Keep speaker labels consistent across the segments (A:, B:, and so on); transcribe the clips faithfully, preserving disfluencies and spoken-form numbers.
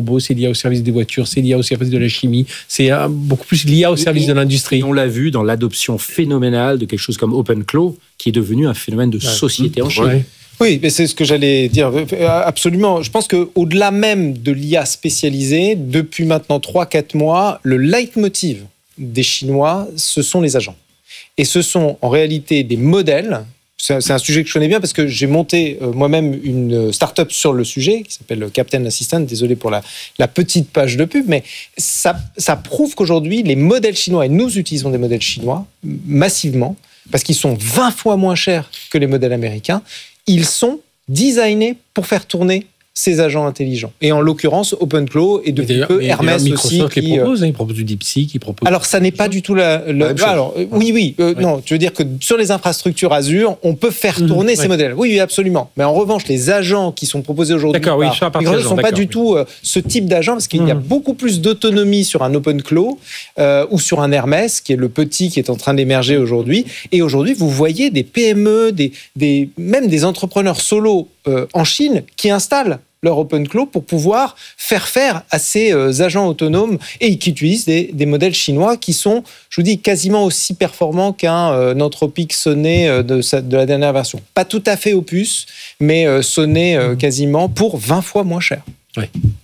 A: robots, c'est l'I A au service des voitures, c'est l'I A au service de la chimie, c'est beaucoup plus l'I A au service
B: et,
A: de l'industrie.
B: Et on l'a vu dans l'adoption phénoménale de quelque chose comme OpenClaw, qui est devenu un phénomène de ouais. société en Chine. Ouais.
C: Oui, mais c'est ce que j'allais dire. Absolument. Je pense qu'au-delà même de l'I A spécialisée, depuis maintenant trois à quatre mois, le leitmotiv des Chinois, ce sont les agents. Et ce sont en réalité des modèles. C'est un sujet que je connais bien parce que j'ai monté moi-même une start-up sur le sujet qui s'appelle Captain Assistant. Désolé pour la, la petite page de pub, mais ça, ça prouve qu'aujourd'hui, les modèles chinois, et nous utilisons des modèles chinois massivement, parce qu'ils sont vingt fois moins chers que les modèles américains, ils sont designés pour faire tourner ces agents intelligents. Et en l'occurrence, OpenClaw et depuis peu Hermès aussi.
A: Microsoft les propose, hein, ils proposent du DeepSeek, ils proposent...
C: Alors, ça n'est pas du tout la... la ah, alors, oui, oui, euh, oui. Non, je veux dire que sur les infrastructures Azure, on peut faire tourner mmh, ces ouais. modèles. Oui, oui, absolument. Mais en revanche, les agents qui sont proposés aujourd'hui
A: par oui,
C: Microsoft ne sont pas du oui. tout euh, ce type d'agents, parce qu'il mmh. y a beaucoup plus d'autonomie sur un OpenClaw euh, ou sur un Hermès, qui est le petit qui est en train d'émerger aujourd'hui. Et aujourd'hui, vous voyez des P M E, des, des, même des entrepreneurs solo euh, en Chine qui installent leur OpenClaw pour pouvoir faire faire à ces euh, agents autonomes et qui utilisent des, des modèles chinois qui sont, je vous dis, quasiment aussi performants qu'un euh, Anthropic Sonnet euh, de, de la dernière version. Pas tout à fait Opus, mais euh, Sonnet euh, quasiment pour vingt fois moins cher.
A: Oui.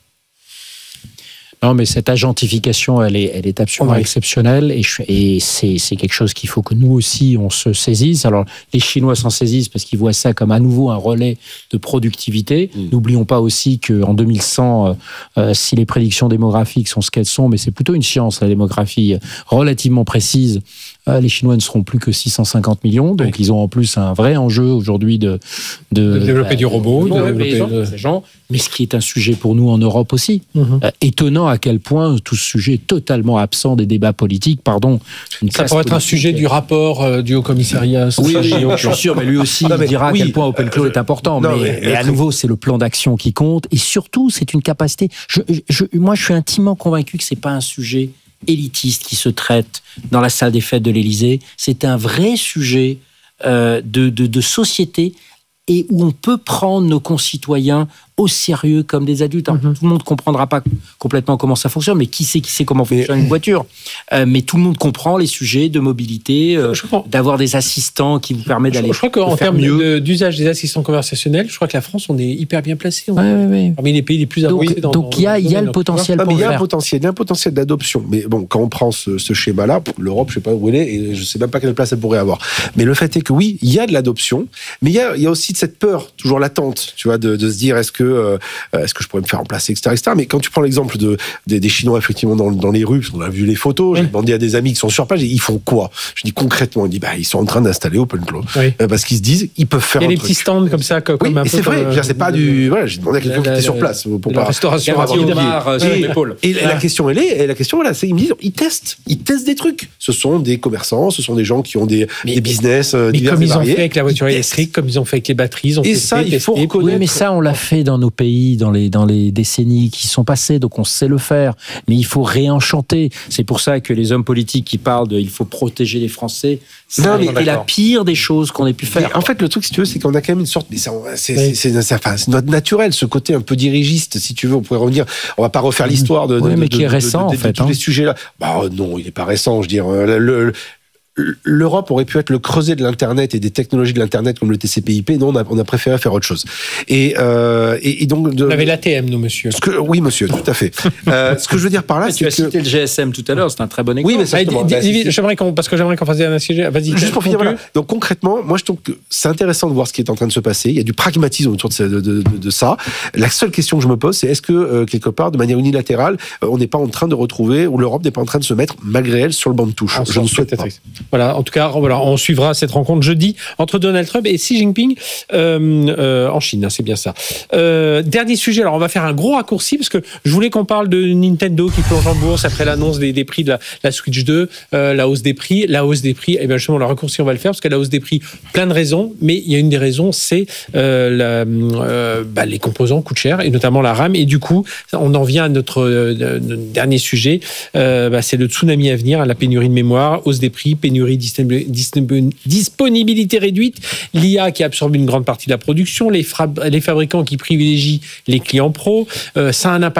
B: Non, mais cette agentification, elle est, elle est absolument ouais. exceptionnelle et, je, et c'est, c'est quelque chose qu'il faut que nous aussi, on se saisisse. Alors, les Chinois s'en saisissent parce qu'ils voient ça comme à nouveau un relais de productivité. Mmh. N'oublions pas aussi qu'en deux mille cent, euh, si les prédictions démographiques sont ce qu'elles sont, mais c'est plutôt une science, la démographie relativement précise, euh, les Chinois ne seront plus que six cent cinquante millions. Donc, oui. ils ont en plus un vrai enjeu aujourd'hui de,
A: de, de développer bah, du robot, de, de développer
B: de... ces gens. Mais ce qui est un sujet pour nous en Europe aussi. Mmh. Euh, étonnant à quel point tout ce sujet est totalement absent des débats politiques. Pardon.
A: Ça pourrait être un sujet du rapport euh, du Haut-Commissariat.
B: Oui, oui, je suis sûr, mais lui aussi non, mais, il dira oui, à quel point OpenClaw euh, est important. Non, mais, mais, mais à nouveau, c'est le plan d'action qui compte. Et surtout, c'est une capacité... Je, je, moi, je suis intimement convaincu que ce n'est pas un sujet élitiste qui se traite dans la salle des fêtes de l'Élysée. C'est un vrai sujet euh, de, de, de société et où on peut prendre nos concitoyens au sérieux comme des adultes. Alors, mm-hmm. Tout le monde ne comprendra pas complètement comment ça fonctionne, mais qui sait qui sait comment fonctionne une voiture euh, mais tout le monde comprend les sujets de mobilité, euh, d'avoir des assistants qui vous permettent d'aller.
A: Je, je crois qu'en termes de, d'usage des assistants conversationnels, je crois que la France, on est hyper bien placé.
B: Ouais, ouais, ouais.
A: Parmi les pays les plus avancés.
B: Donc, donc il y a, y a le potentiel
D: ah,
B: pour
D: mais
B: le
D: faire. Il y a un
B: potentiel,
D: il y a un potentiel d'adoption. Mais bon, quand on prend ce, ce schéma-là, l'Europe, je ne sais pas où elle est, et je ne sais même pas quelle place elle pourrait avoir. Mais le fait est que oui, il y a de l'adoption, mais il y a, il y a aussi de cette peur, toujours latente, tu vois, de, de se dire est-ce que euh, est-ce que je pourrais me faire remplacer, et cetera, et cetera. Mais quand tu prends l'exemple de, des, des Chinois, effectivement, dans, dans les rues, parce qu'on a vu les photos, j'ai demandé à des amis qui sont sur place, ils font quoi? Je dis concrètement, ils disent, bah, ils sont en train d'installer OpenClaw. Oui. Euh, parce qu'ils se disent, ils peuvent faire un truc.
A: Il y a des petits stands comme ça, comme
D: oui,
A: un
D: peu. C'est vrai, euh, c'est pas du, voilà, j'ai demandé à quelqu'un qui était sur place.
A: Pour la restauration à démarre sur l'épaule.
D: Et la question, elle est, et la question, voilà, c'est, ils me disent, ils testent, ils testent des trucs. Ce sont des commerçants, ce sont des gens qui ont des, des business
A: mais
D: divers
A: comme
D: et
A: ils
D: variés.
A: ont fait avec la voiture électrique, comme ils ont fait avec les batteries, ils ont
D: et ça, il faut reconnaître.
B: Oui, mais ça, on l'a fait dans nos pays, dans les, dans les décennies qui sont passées, donc on sait le faire. Mais il faut réenchanter. C'est pour ça que les hommes politiques qui parlent de il faut protéger les Français, c'est la pire des choses qu'on ait pu faire.
D: Mais en fait, le truc, si tu veux, c'est qu'on a quand même une sorte, mais ça, c'est, oui. c'est, c'est, c'est, enfin, c'est notre naturel, ce côté un peu dirigiste, si tu veux. On pourrait revenir, on va pas refaire l'histoire de,
B: oui,
D: de,
B: mais
D: de,
B: qui est
D: de,
B: récent,
D: de, de, de,
B: en fait,
D: de tous
B: hein.
D: les sujets-là. Bah non, il est pas récent, je veux dire. Le, le, L'Europe aurait pu être le creuset de l'Internet et des technologies de l'Internet comme le T C P I P. Non, on a, on a préféré faire autre chose. Et, euh, et, et donc, de,
A: on avait l'A T M, nous, monsieur.
D: Ce que, oui, monsieur, tout à fait. euh, ce que je veux dire par là,
B: mais
D: c'est
B: tu as
D: que
B: cité le G S M tout à l'heure, c'est un très bon exemple.
D: Oui, mais ça,
A: bah, d- d- j'aimerais qu'on, parce que j'aimerais qu'on fasse un sujet. Vas-y.
D: Juste pour finir, voilà. Donc concrètement, moi, je trouve que c'est intéressant de voir ce qui est en train de se passer. Il y a du pragmatisme autour de, de, de, de ça. La seule question que je me pose, c'est est-ce que euh, quelque part, de manière unilatérale, euh, on n'est pas en train de retrouver, ou l'Europe n'est pas en train de se mettre malgré elle sur le banc de touche.
A: Ah,
D: je ne souhaite pas.
A: Voilà. En tout cas. Voilà, on suivra cette rencontre jeudi entre Donald Trump et Xi Jinping euh, euh, en Chine, hein, c'est bien ça. Euh, dernier sujet, alors on va faire un gros raccourci parce que je voulais qu'on parle de Nintendo qui plonge en bourse après l'annonce des, des prix de la, la Switch deux, euh, la hausse des prix. La hausse des prix, et bien justement, le raccourci, on va le faire parce que la hausse des prix, plein de raisons, mais il y a une des raisons, c'est euh, la, euh, bah, les composants coûtent cher et notamment la RAM. Et du coup, on en vient à notre, euh, notre dernier sujet, euh, bah, c'est le tsunami à venir, la pénurie de mémoire, hausse des prix, pénurie distribuée. Disponibilité réduite, l'I A qui absorbe une grande partie de la production, les, fra- les fabricants qui privilégient les clients pros, euh, ça a un impact sur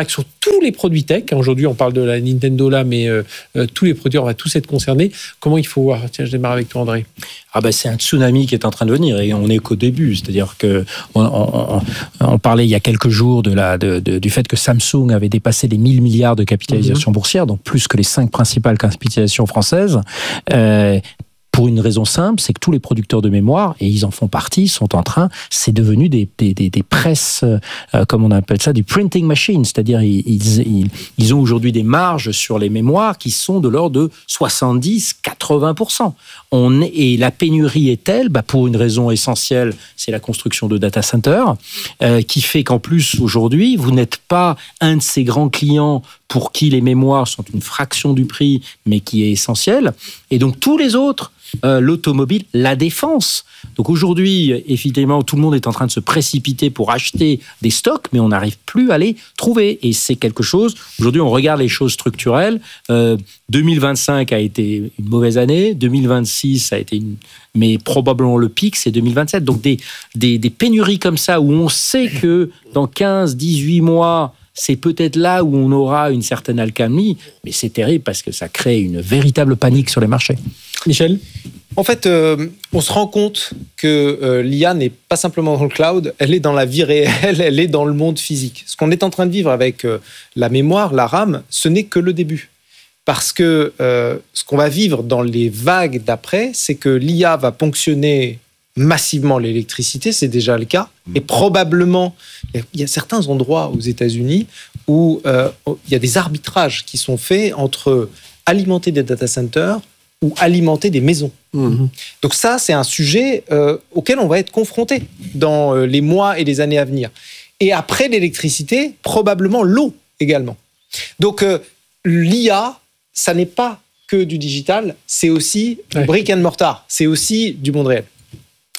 A: tous les produits tech. Aujourd'hui, on parle de la Nintendo là, mais euh, euh, tous les produits, on va tous être concernés. Comment il faut voir ? Tiens, je démarre avec toi, André.
B: Ah ben, c'est un tsunami qui est en train de venir et on n'est qu'au début. C'est-à-dire que on, on, on parlait il y a quelques jours de la, de, de, du fait que Samsung avait dépassé les mille milliards de capitalisation mmh. boursière, donc plus que les cinq principales capitalisations françaises. Euh, Pour une raison simple, c'est que tous les producteurs de mémoire, et ils en font partie, sont en train, c'est devenu des, des, des, des presses, euh, comme on appelle ça, du printing machine. C'est-à-dire, ils, ils, ils ont aujourd'hui des marges sur les mémoires qui sont de l'ordre de soixante-dix à quatre-vingts pour cent. On est, et la pénurie est telle, bah pour une raison essentielle, c'est la construction de data centers, euh, qui fait qu'en plus, aujourd'hui, vous n'êtes pas un de ces grands clients pour qui les mémoires sont une fraction du prix, mais qui est essentiel. Et donc, tous les autres, Euh, l'automobile, la défense. Donc aujourd'hui, évidemment, tout le monde est en train de se précipiter pour acheter des stocks, mais on n'arrive plus à les trouver. Et c'est quelque chose, aujourd'hui, on regarde les choses structurelles. Euh, deux mille vingt-cinq a été une mauvaise année, deux mille vingt-six a été une... mais probablement le pic, c'est deux mille vingt-sept. Donc des, des, des pénuries comme ça, où on sait que dans quinze à dix-huit mois, c'est peut-être là où on aura une certaine alcalmie, mais c'est terrible parce que ça crée une véritable panique sur les marchés.
A: Michel ?
C: En fait, euh, on se rend compte que euh, l'I A n'est pas simplement dans le cloud, elle est dans la vie réelle, elle est dans le monde physique. Ce qu'on est en train de vivre avec euh, la mémoire, la RAM, ce n'est que le début. Parce que euh, ce qu'on va vivre dans les vagues d'après, c'est que l'I A va ponctionner massivement l'électricité, c'est déjà le cas. Et probablement, il y a certains endroits aux États-Unis où euh, il y a des arbitrages qui sont faits entre alimenter des data centers ou alimenter des maisons. Mmh. Donc ça, c'est un sujet euh, auquel on va être confronté dans euh, les mois et les années à venir. Et après l'électricité, probablement l'eau également. Donc euh, l'I A, ça n'est pas que du digital, c'est aussi du ouais. brick and mortar, c'est aussi du monde réel.
A: Damien ?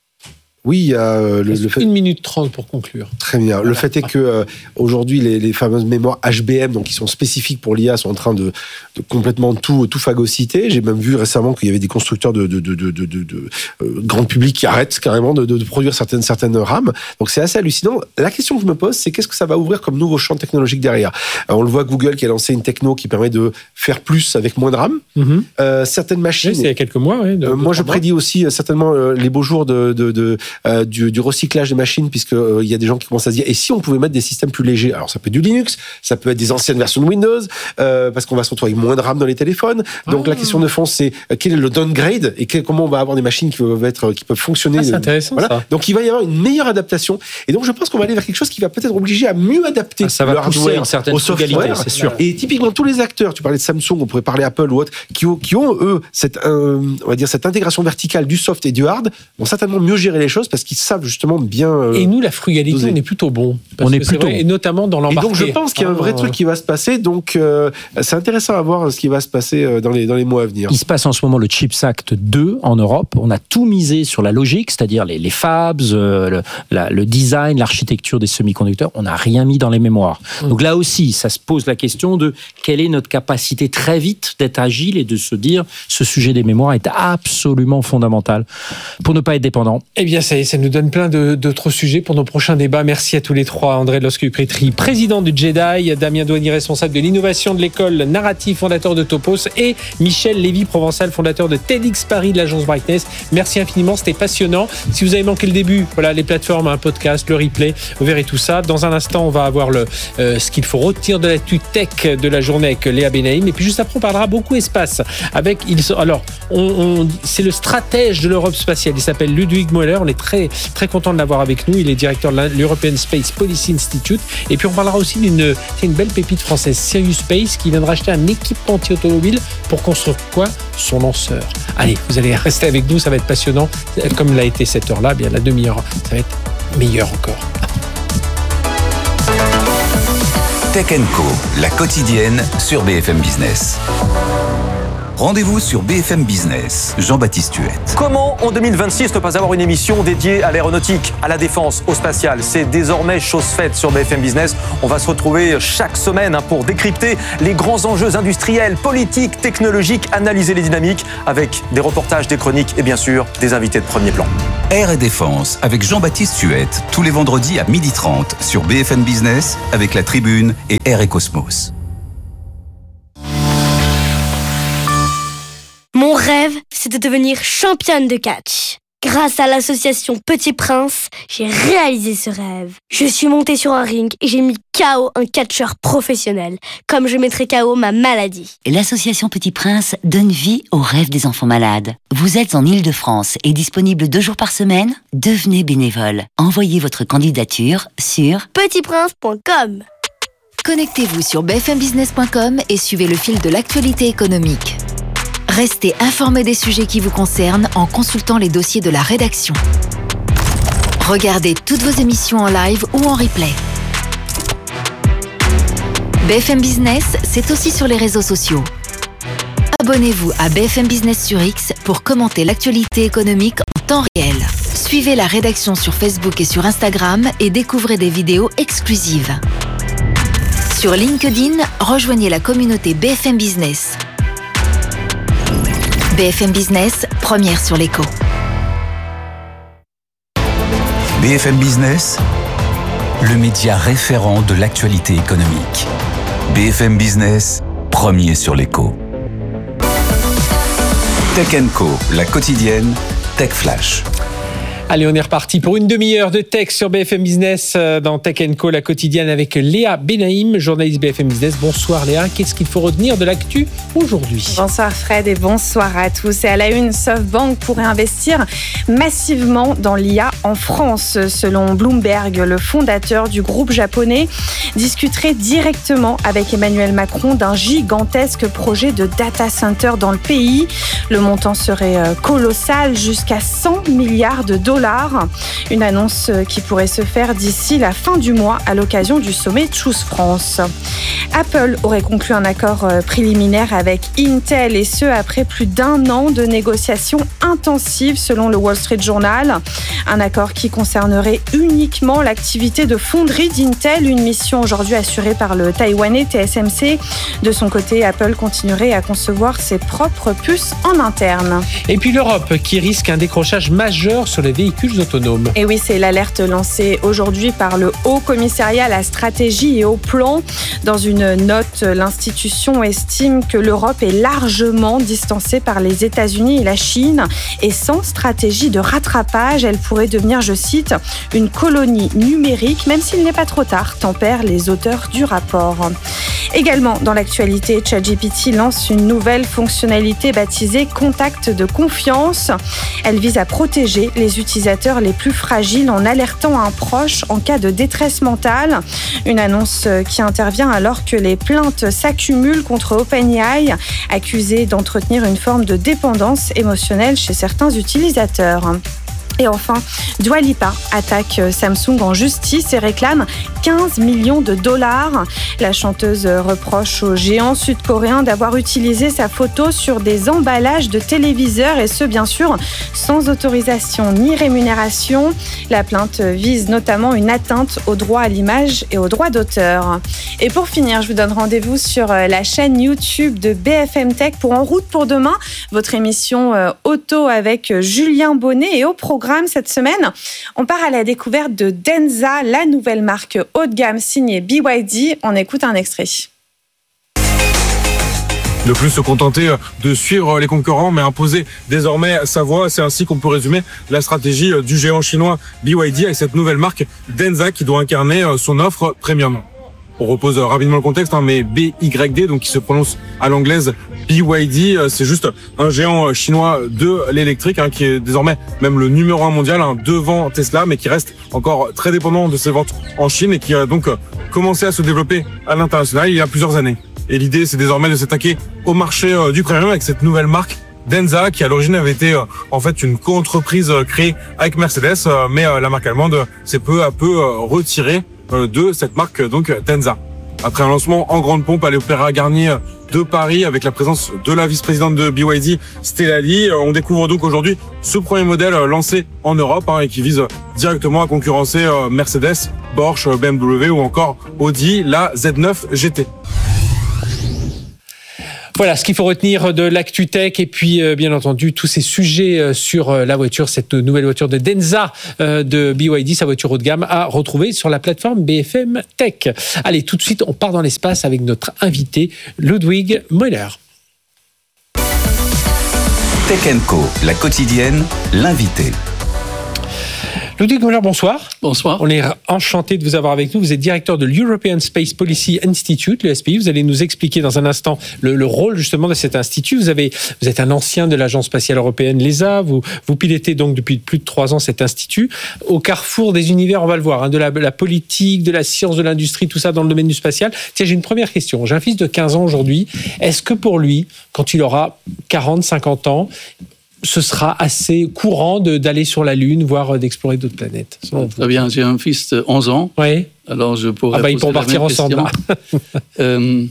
D: Oui, il y a euh, le, le fait...
A: une minute trente pour conclure.
D: Très bien. Voilà. Le fait est que euh, aujourd'hui, les, les fameuses mémoires H B M, donc qui sont spécifiques pour l'I A, sont en train de, de complètement tout, tout phagocyter. J'ai même vu récemment qu'il y avait des constructeurs de, de, de, de, de, de, de euh, grand public qui arrêtent carrément de, de, de produire certaines, certaines RAM. Donc c'est assez hallucinant. La question que je me pose, c'est qu'est-ce que ça va ouvrir comme nouveau champ technologique derrière ? Alors, on le voit, Google qui a lancé une techno qui permet de faire plus avec moins de RAM. Mm-hmm. Euh, certaines machines.
A: Oui, c'est il y a quelques mois. Oui, de,
D: euh,
A: de
D: moi, je
A: mois.
D: prédis aussi euh, certainement euh, les beaux jours de, de, de Euh, du, du recyclage des machines, puisque euh, il y a des gens qui commencent à se dire, et si on pouvait mettre des systèmes plus légers ? Alors ça peut être du Linux, ça peut être des anciennes versions de Windows, euh, parce qu'on va se retrouver avec moins de RAM dans les téléphones. Donc ah. la question de fond, c'est euh, quel est le downgrade et quel, comment on va avoir des machines qui peuvent être, qui peuvent fonctionner.
A: Ah, c'est intéressant, voilà. Ça.
D: Donc il va y avoir une meilleure adaptation. Et donc je pense qu'on va aller vers quelque chose qui va peut-être obliger à mieux adapter
B: ah, ça va
D: le hardware
B: une certaine
D: au software,
B: c'est sûr.
D: Et typiquement tous les acteurs, tu parlais de Samsung, on pourrait parler Apple ou autre, qui ont, qui ont eux cette, euh, on va dire cette intégration verticale du soft et du hard, vont certainement mieux gérer les choses parce qu'ils savent justement bien. Euh,
A: et nous, la frugalité, dosé. On est plutôt bon.
B: On est plutôt
A: vrai,
B: bon.
A: Et notamment dans l'embarqué.
D: Et donc, je pense qu'il y a un vrai truc qui va se passer. Donc, euh, c'est intéressant à voir ce qui va se passer dans les, dans les mois à venir.
B: Il se passe en ce moment le Chips Act deux en Europe. On a tout misé sur la logique, c'est-à-dire les, les fabs, euh, le, la, le design, l'architecture des semi-conducteurs. On n'a rien mis dans les mémoires. Mmh. Donc là aussi, ça se pose la question de quelle est notre capacité très vite d'être agile et de se dire ce sujet des mémoires est absolument fondamental pour ne pas être dépendant.
A: Eh bien, ça, ça nous donne plein de, d'autres sujets pour nos prochains débats. Merci à tous les trois. André Losque-Upretry, président du Jedi, Damien Douanier, responsable de l'innovation de l'école Narrative, fondateur de Topos, et Michel Lévy-Provençal, fondateur de TEDx Paris, de l'agence Brightness. Merci infiniment, c'était passionnant. Si vous avez manqué le début, voilà les plateformes, un podcast, le replay, vous verrez tout ça. Dans un instant, on va avoir le, euh, ce qu'il faut retenir de l'actu tech de la journée avec Léa Benaïm. Et puis juste après, on parlera beaucoup espace. Avec, il, alors, on, on, c'est le stratège de l'Europe spatiale. Il s'appelle Ludwig Moeller. On est très, très content de l'avoir avec nous. Il est directeur de l'European Space Policy Institute. Et puis on parlera aussi d'une c'est une belle pépite française, Sirius Space, qui vient de racheter un équipementier automobile pour construire quoi ? Son lanceur. Allez, vous allez rester avec nous, ça va être passionnant. Comme l'a été cette heure-là, bien la demi-heure, ça va être meilleur encore.
E: Tech and Co, la quotidienne sur B F M Business. Rendez-vous sur B F M Business. Jean-Baptiste Huette.
F: Comment en deux mille vingt-six ne pas avoir une émission dédiée à l'aéronautique, à la défense, au spatial? C'est désormais chose faite sur B F M Business. On va se retrouver chaque semaine pour décrypter les grands enjeux industriels, politiques, technologiques, analyser les dynamiques avec des reportages, des chroniques et bien sûr des invités de premier plan.
E: Air et Défense avec Jean-Baptiste Huette, tous les vendredis à midi trente sur B F M Business avec La Tribune et Air et Cosmos.
G: Mon rêve, c'est de devenir championne de catch. Grâce à l'association Petit Prince, j'ai réalisé ce rêve. Je suis montée sur un ring et j'ai mis K O un catcheur professionnel, comme je mettrais K O ma maladie.
H: L'association Petit Prince donne vie aux rêves des enfants malades. Vous êtes en Île-de-France et disponible deux jours par semaine? Devenez bénévole. Envoyez votre candidature sur
G: petit prince point com.
I: Connectez-vous sur b f m business point com et suivez le fil de l'actualité économique. Restez informés des sujets qui vous concernent en consultant les dossiers de la rédaction. Regardez toutes vos émissions en live ou en replay. B F M Business, c'est aussi sur les réseaux sociaux. Abonnez-vous à B F M Business sur X pour commenter l'actualité économique en temps réel. Suivez la rédaction sur Facebook et sur Instagram et découvrez des vidéos exclusives. Sur LinkedIn, rejoignez la communauté B F M Business. B F M Business, première sur l'écho.
E: B F M Business, le média référent de l'actualité économique. B F M Business, premier sur l'écho. Tech and Co, la quotidienne, Tech Flash.
A: Allez, on est reparti pour une demi-heure de tech sur B F M Business dans Tech and Co, la quotidienne avec Léa Benaïm, journaliste B F M Business. Bonsoir Léa, qu'est-ce qu'il faut retenir de l'actu aujourd'hui?
J: Bonsoir Fred et bonsoir à tous. Et à la une, SoftBank pourrait investir massivement dans l'I A en France. Selon Bloomberg, le fondateur du groupe japonais discuterait directement avec Emmanuel Macron d'un gigantesque projet de data center dans le pays. Le montant serait colossal, jusqu'à cent milliards de dollars. Une annonce qui pourrait se faire d'ici la fin du mois à l'occasion du sommet Choose France. Apple aurait conclu un accord préliminaire avec Intel et ce après plus d'un an de négociations intensives selon le Wall Street Journal. Un accord qui concernerait uniquement l'activité de fonderie d'Intel, une mission aujourd'hui assurée par le Taïwanais T S M C. De son côté, Apple continuerait à concevoir ses propres puces en interne.
A: Et puis l'Europe qui risque un décrochage majeur sur les véhicules autonomes.
J: Et oui, c'est l'alerte lancée aujourd'hui par le Haut Commissariat à la stratégie et au plan. Dans une note, l'institution estime que l'Europe est largement distancée par les États-Unis et la Chine et sans stratégie de rattrapage, elle pourrait devenir, je cite, une colonie numérique, même s'il n'est pas trop tard, tempèrent les auteurs du rapport. Également, dans l'actualité, ChatGPT lance une nouvelle fonctionnalité baptisée Contact de confiance. Elle vise à protéger les utilisateurs les plus fragiles en alertant un proche en cas de détresse mentale. Une annonce qui intervient alors que les plaintes s'accumulent contre OpenAI, accusé d'entretenir une forme de dépendance émotionnelle chez certains utilisateurs. Et enfin, Dua Lipa attaque Samsung en justice et réclame quinze millions de dollars. La chanteuse reproche au géant sud-coréen d'avoir utilisé sa photo sur des emballages de téléviseurs et ce, bien sûr, sans autorisation ni rémunération. La plainte vise notamment une atteinte au droit à l'image et au droit d'auteur. Et pour finir, je vous donne rendez-vous sur la chaîne YouTube de B F M Tech pour En route pour demain, votre émission auto avec Julien Bonnet. Et au programme cette semaine, on part à la découverte de Denza, la nouvelle marque haut de gamme signée B Y D. On écoute un extrait.
K: Ne plus se contenter de suivre les concurrents, mais imposer désormais sa voix. C'est ainsi qu'on peut résumer la stratégie du géant chinois B Y D avec cette nouvelle marque Denza qui doit incarner son offre premium. On repose rapidement le contexte, hein, mais B Y D, donc qui se prononce à l'anglaise B Y D, c'est juste un géant chinois de l'électrique, hein, qui est désormais même le numéro un mondial, hein, devant Tesla, mais qui reste encore très dépendant de ses ventes en Chine et qui a donc commencé à se développer à l'international il y a plusieurs années. Et l'idée, c'est désormais de s'attaquer au marché du premium avec cette nouvelle marque Denza, qui à l'origine avait été euh, en fait une co-entreprise euh, créée avec Mercedes, euh, mais euh, la marque allemande s'est peu à peu euh, retirée euh, de cette marque, donc Denza. après un lancement en grande pompe à l'Opéra Garnier de Paris avec la présence de la vice-présidente de B Y D, Stella Lee. On découvre donc aujourd'hui ce premier modèle lancé en Europe hein, et qui vise directement à concurrencer Mercedes, Porsche, B M W ou encore Audi, la Z neuf G T.
A: Voilà ce qu'il faut retenir de l'actu tech et puis euh, bien entendu tous ces sujets euh, sur euh, la voiture, cette nouvelle voiture de Denza euh, de B Y D, sa voiture haut de gamme à retrouver sur la plateforme B F M Tech. Allez, tout de suite, on part dans l'espace avec notre invité Ludwig Müller.
E: Tech and Co, la quotidienne, l'invité.
A: Ludwig Müller, bonsoir.
L: Bonsoir.
A: On est enchanté de vous avoir avec nous. Vous êtes directeur de l'European Space Policy Institute, le S P I. Vous allez nous expliquer dans un instant le, le rôle justement de cet institut. Vous, avez, vous êtes un ancien de l'Agence spatiale européenne, l'E S A. Vous, vous pilotez donc depuis plus de trois ans cet institut. Au carrefour des univers, on va le voir, hein, de la, la politique, de la science, de l'industrie, tout ça dans le domaine du spatial. Tiens, j'ai une première question. J'ai un fils de quinze ans aujourd'hui. Est-ce que pour lui, quand il aura quarante, cinquante ans, ce sera assez courant de, d'aller sur la Lune, voire d'explorer d'autres planètes?
L: Très bien, j'ai un fils de onze ans.
A: Oui.
L: Alors je pourrais
A: ah bah, ils pourront partir ensemble.
L: euh,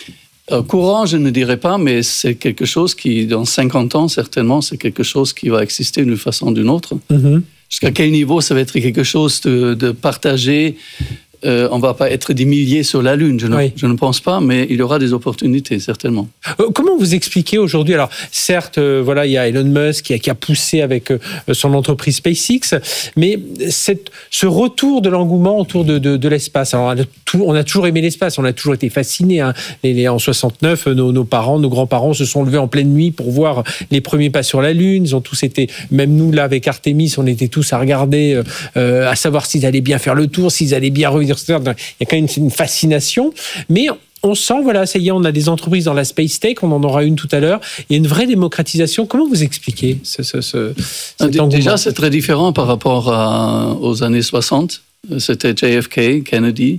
L: courant, je ne dirais pas, mais c'est quelque chose qui, dans cinquante ans, certainement, c'est quelque chose qui va exister d'une façon ou d'une autre. Mm-hmm. Jusqu'à quel niveau ça va être quelque chose de, de partagé? Euh, on ne va pas être des milliers sur la Lune, je ne, oui. je ne pense pas, mais il y aura des opportunités, certainement.
A: Euh, comment vous expliquez aujourd'hui, alors certes, euh, voilà, il y a Elon Musk qui a, qui a poussé avec euh, son entreprise SpaceX, mais cette, ce retour de l'engouement autour de, de, de l'espace, alors on a, tout, on a toujours aimé l'espace, on a toujours été fascinés. Hein. Les, les, en soixante-neuf, nos, nos parents, nos grands-parents se sont levés en pleine nuit pour voir les premiers pas sur la Lune. Ils ont tous été, même nous là avec Artemis, on était tous à regarder, euh, à savoir s'ils allaient bien faire le tour, s'ils allaient bien revenir. Il y a quand même une fascination, mais on sent, voilà, ça y est, on a des entreprises dans la Space Tech, on en aura une tout à l'heure. Il y a une vraie démocratisation. Comment vous expliquez ce, ce, ce, cet engouement?
L: Déjà, c'est très différent par rapport à, aux années soixante. C'était J F K, Kennedy,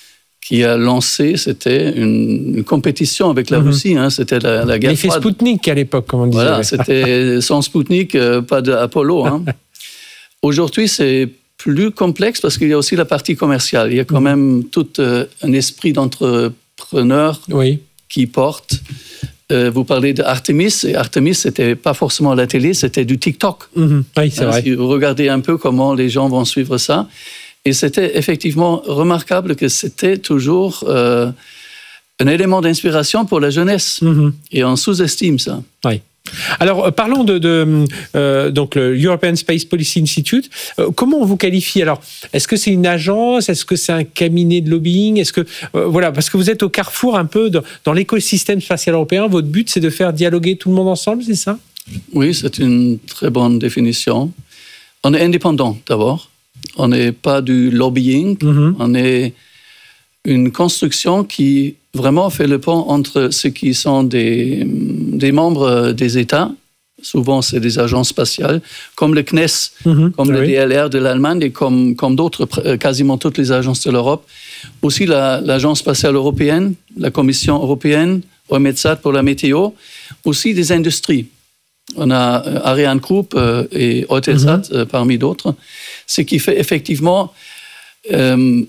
L: qui a lancé, c'était une, une compétition avec la mm-hmm. Russie. Hein, c'était la, la guerre
A: froide. L'effet Spoutnik à l'époque, comme on disait.
L: Voilà, c'était sans Spoutnik, euh, pas d'Apollo. Hein. Aujourd'hui, c'est plus complexe parce qu'il y a aussi la partie commerciale. Il y a quand même tout euh, un esprit d'entrepreneur oui. qui porte. Euh, vous parlez d'Artemis, et Artemis, c'était pas forcément la télé, c'était du TikTok.
A: Mmh. Oui, c'est euh, vrai.
L: Si vous regardez un peu comment les gens vont suivre ça. Et c'était effectivement remarquable que c'était toujours euh, un élément d'inspiration pour la jeunesse. Mmh. Et on sous-estime ça.
A: Oui. Alors, parlons de, de euh, donc le European Space Policy Institute. Euh, comment on vous qualifie? Alors, est-ce que c'est une agence? Est-ce que c'est un cabinet de lobbying? Est-ce que euh, voilà, parce que vous êtes au carrefour un peu de, dans l'écosystème spatial européen. Votre but, c'est de faire dialoguer tout le monde ensemble, c'est ça?
L: Oui, c'est une très bonne définition. On est indépendant d'abord. On n'est pas du lobbying. Mm-hmm. On est une construction qui vraiment fait le pont entre ceux qui sont des, des membres des États, souvent c'est des agences spatiales, comme le C N E S, mmh, comme oui. le D L R de l'Allemagne et comme, comme d'autres, quasiment toutes les agences de l'Europe. Aussi la, l'Agence spatiale européenne, la Commission européenne, EUMETSAT pour la météo, aussi des industries. On a Ariane Group et Eutelsat mmh. euh, parmi d'autres, ce qui fait effectivement euh,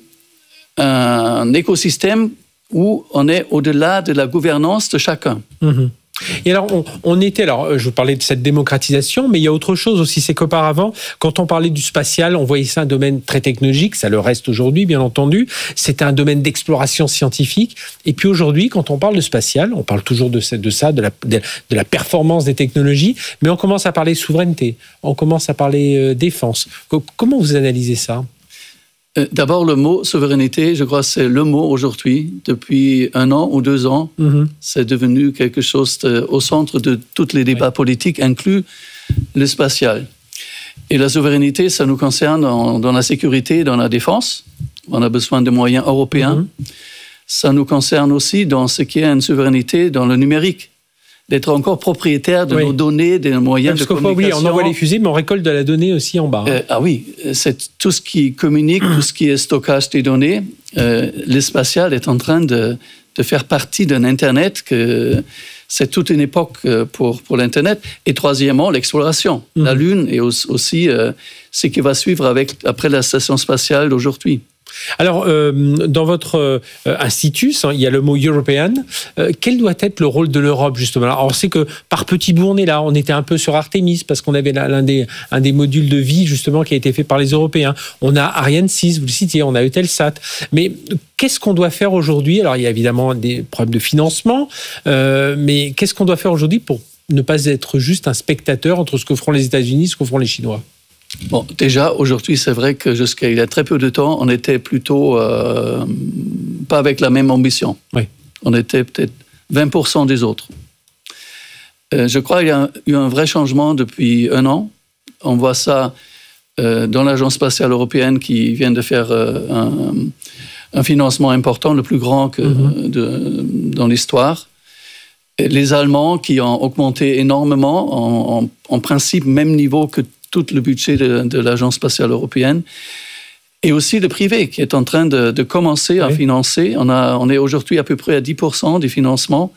L: un écosystème où on est au-delà de la gouvernance de chacun.
A: Mmh. Et alors, on, on était, alors, je vous parlais de cette démocratisation, mais il y a autre chose aussi, c'est qu'auparavant, quand on parlait du spatial, on voyait ça un domaine très technologique, ça le reste aujourd'hui, bien entendu, c'était un domaine d'exploration scientifique, et puis aujourd'hui, quand on parle de spatial, on parle toujours de, de ça, de la, de, de la performance des technologies, mais on commence à parler souveraineté, on commence à parler euh, défense. Comment vous analysez ça ?
L: D'abord, le mot souveraineté, je crois que c'est le mot aujourd'hui. Depuis un an ou deux ans, mm-hmm. c'est devenu quelque chose de, au centre de tous les débats oui. politiques, inclus le spatial. Et la souveraineté, ça nous concerne en, dans la sécurité, dans la défense. On a besoin de moyens européens. Mm-hmm. Ça nous concerne aussi dans ce qui est une souveraineté dans le numérique. D'être encore propriétaire de oui. nos données, des moyens
A: Parce
L: de communication.
A: Oublier, on envoie les fusées, mais on récolte de la donnée aussi en bas. Hein.
L: Euh, ah oui, c'est tout ce qui communique, tout ce qui est stockage des données. Euh, le spatial est en train de, de faire partie d'un Internet que c'est toute une époque pour, pour l'Internet. Et troisièmement, l'exploration. Mmh. La Lune est aussi euh, ce qui va suivre avec, après la station spatiale d'aujourd'hui.
A: Alors, euh, dans votre euh, institut, hein, il y a le mot European. Euh, quel doit être le rôle de l'Europe, justement? Alors, on sait que par petits bouts, on est là. On était un peu sur Artemis, parce qu'on avait l'un des, un des modules de vie, justement, qui a été fait par les Européens. On a Ariane six, vous le citiez, on a Eutelsat. Mais qu'est-ce qu'on doit faire aujourd'hui? Alors, il y a évidemment des problèmes de financement, euh, mais qu'est-ce qu'on doit faire aujourd'hui pour ne pas être juste un spectateur entre ce que feront les États-Unis et ce que feront les Chinois?
L: Bon, déjà, aujourd'hui, c'est vrai que jusqu'à il y a très peu de temps, on était plutôt euh, pas avec la même ambition.
A: Oui.
L: On était peut-être vingt pour cent des autres. Euh, je crois qu'il y a eu un vrai changement depuis un an. On voit ça euh, dans l'Agence spatiale européenne qui vient de faire euh, un, un financement important, le plus grand que, mm-hmm. de, dans l'histoire. Et les Allemands qui ont augmenté énormément, en, en, en principe même niveau que tout le budget de, de l'Agence spatiale européenne, et aussi le privé qui est en train de, de commencer à oui. financer. On, a, on est aujourd'hui à peu près à dix pour cent des financements.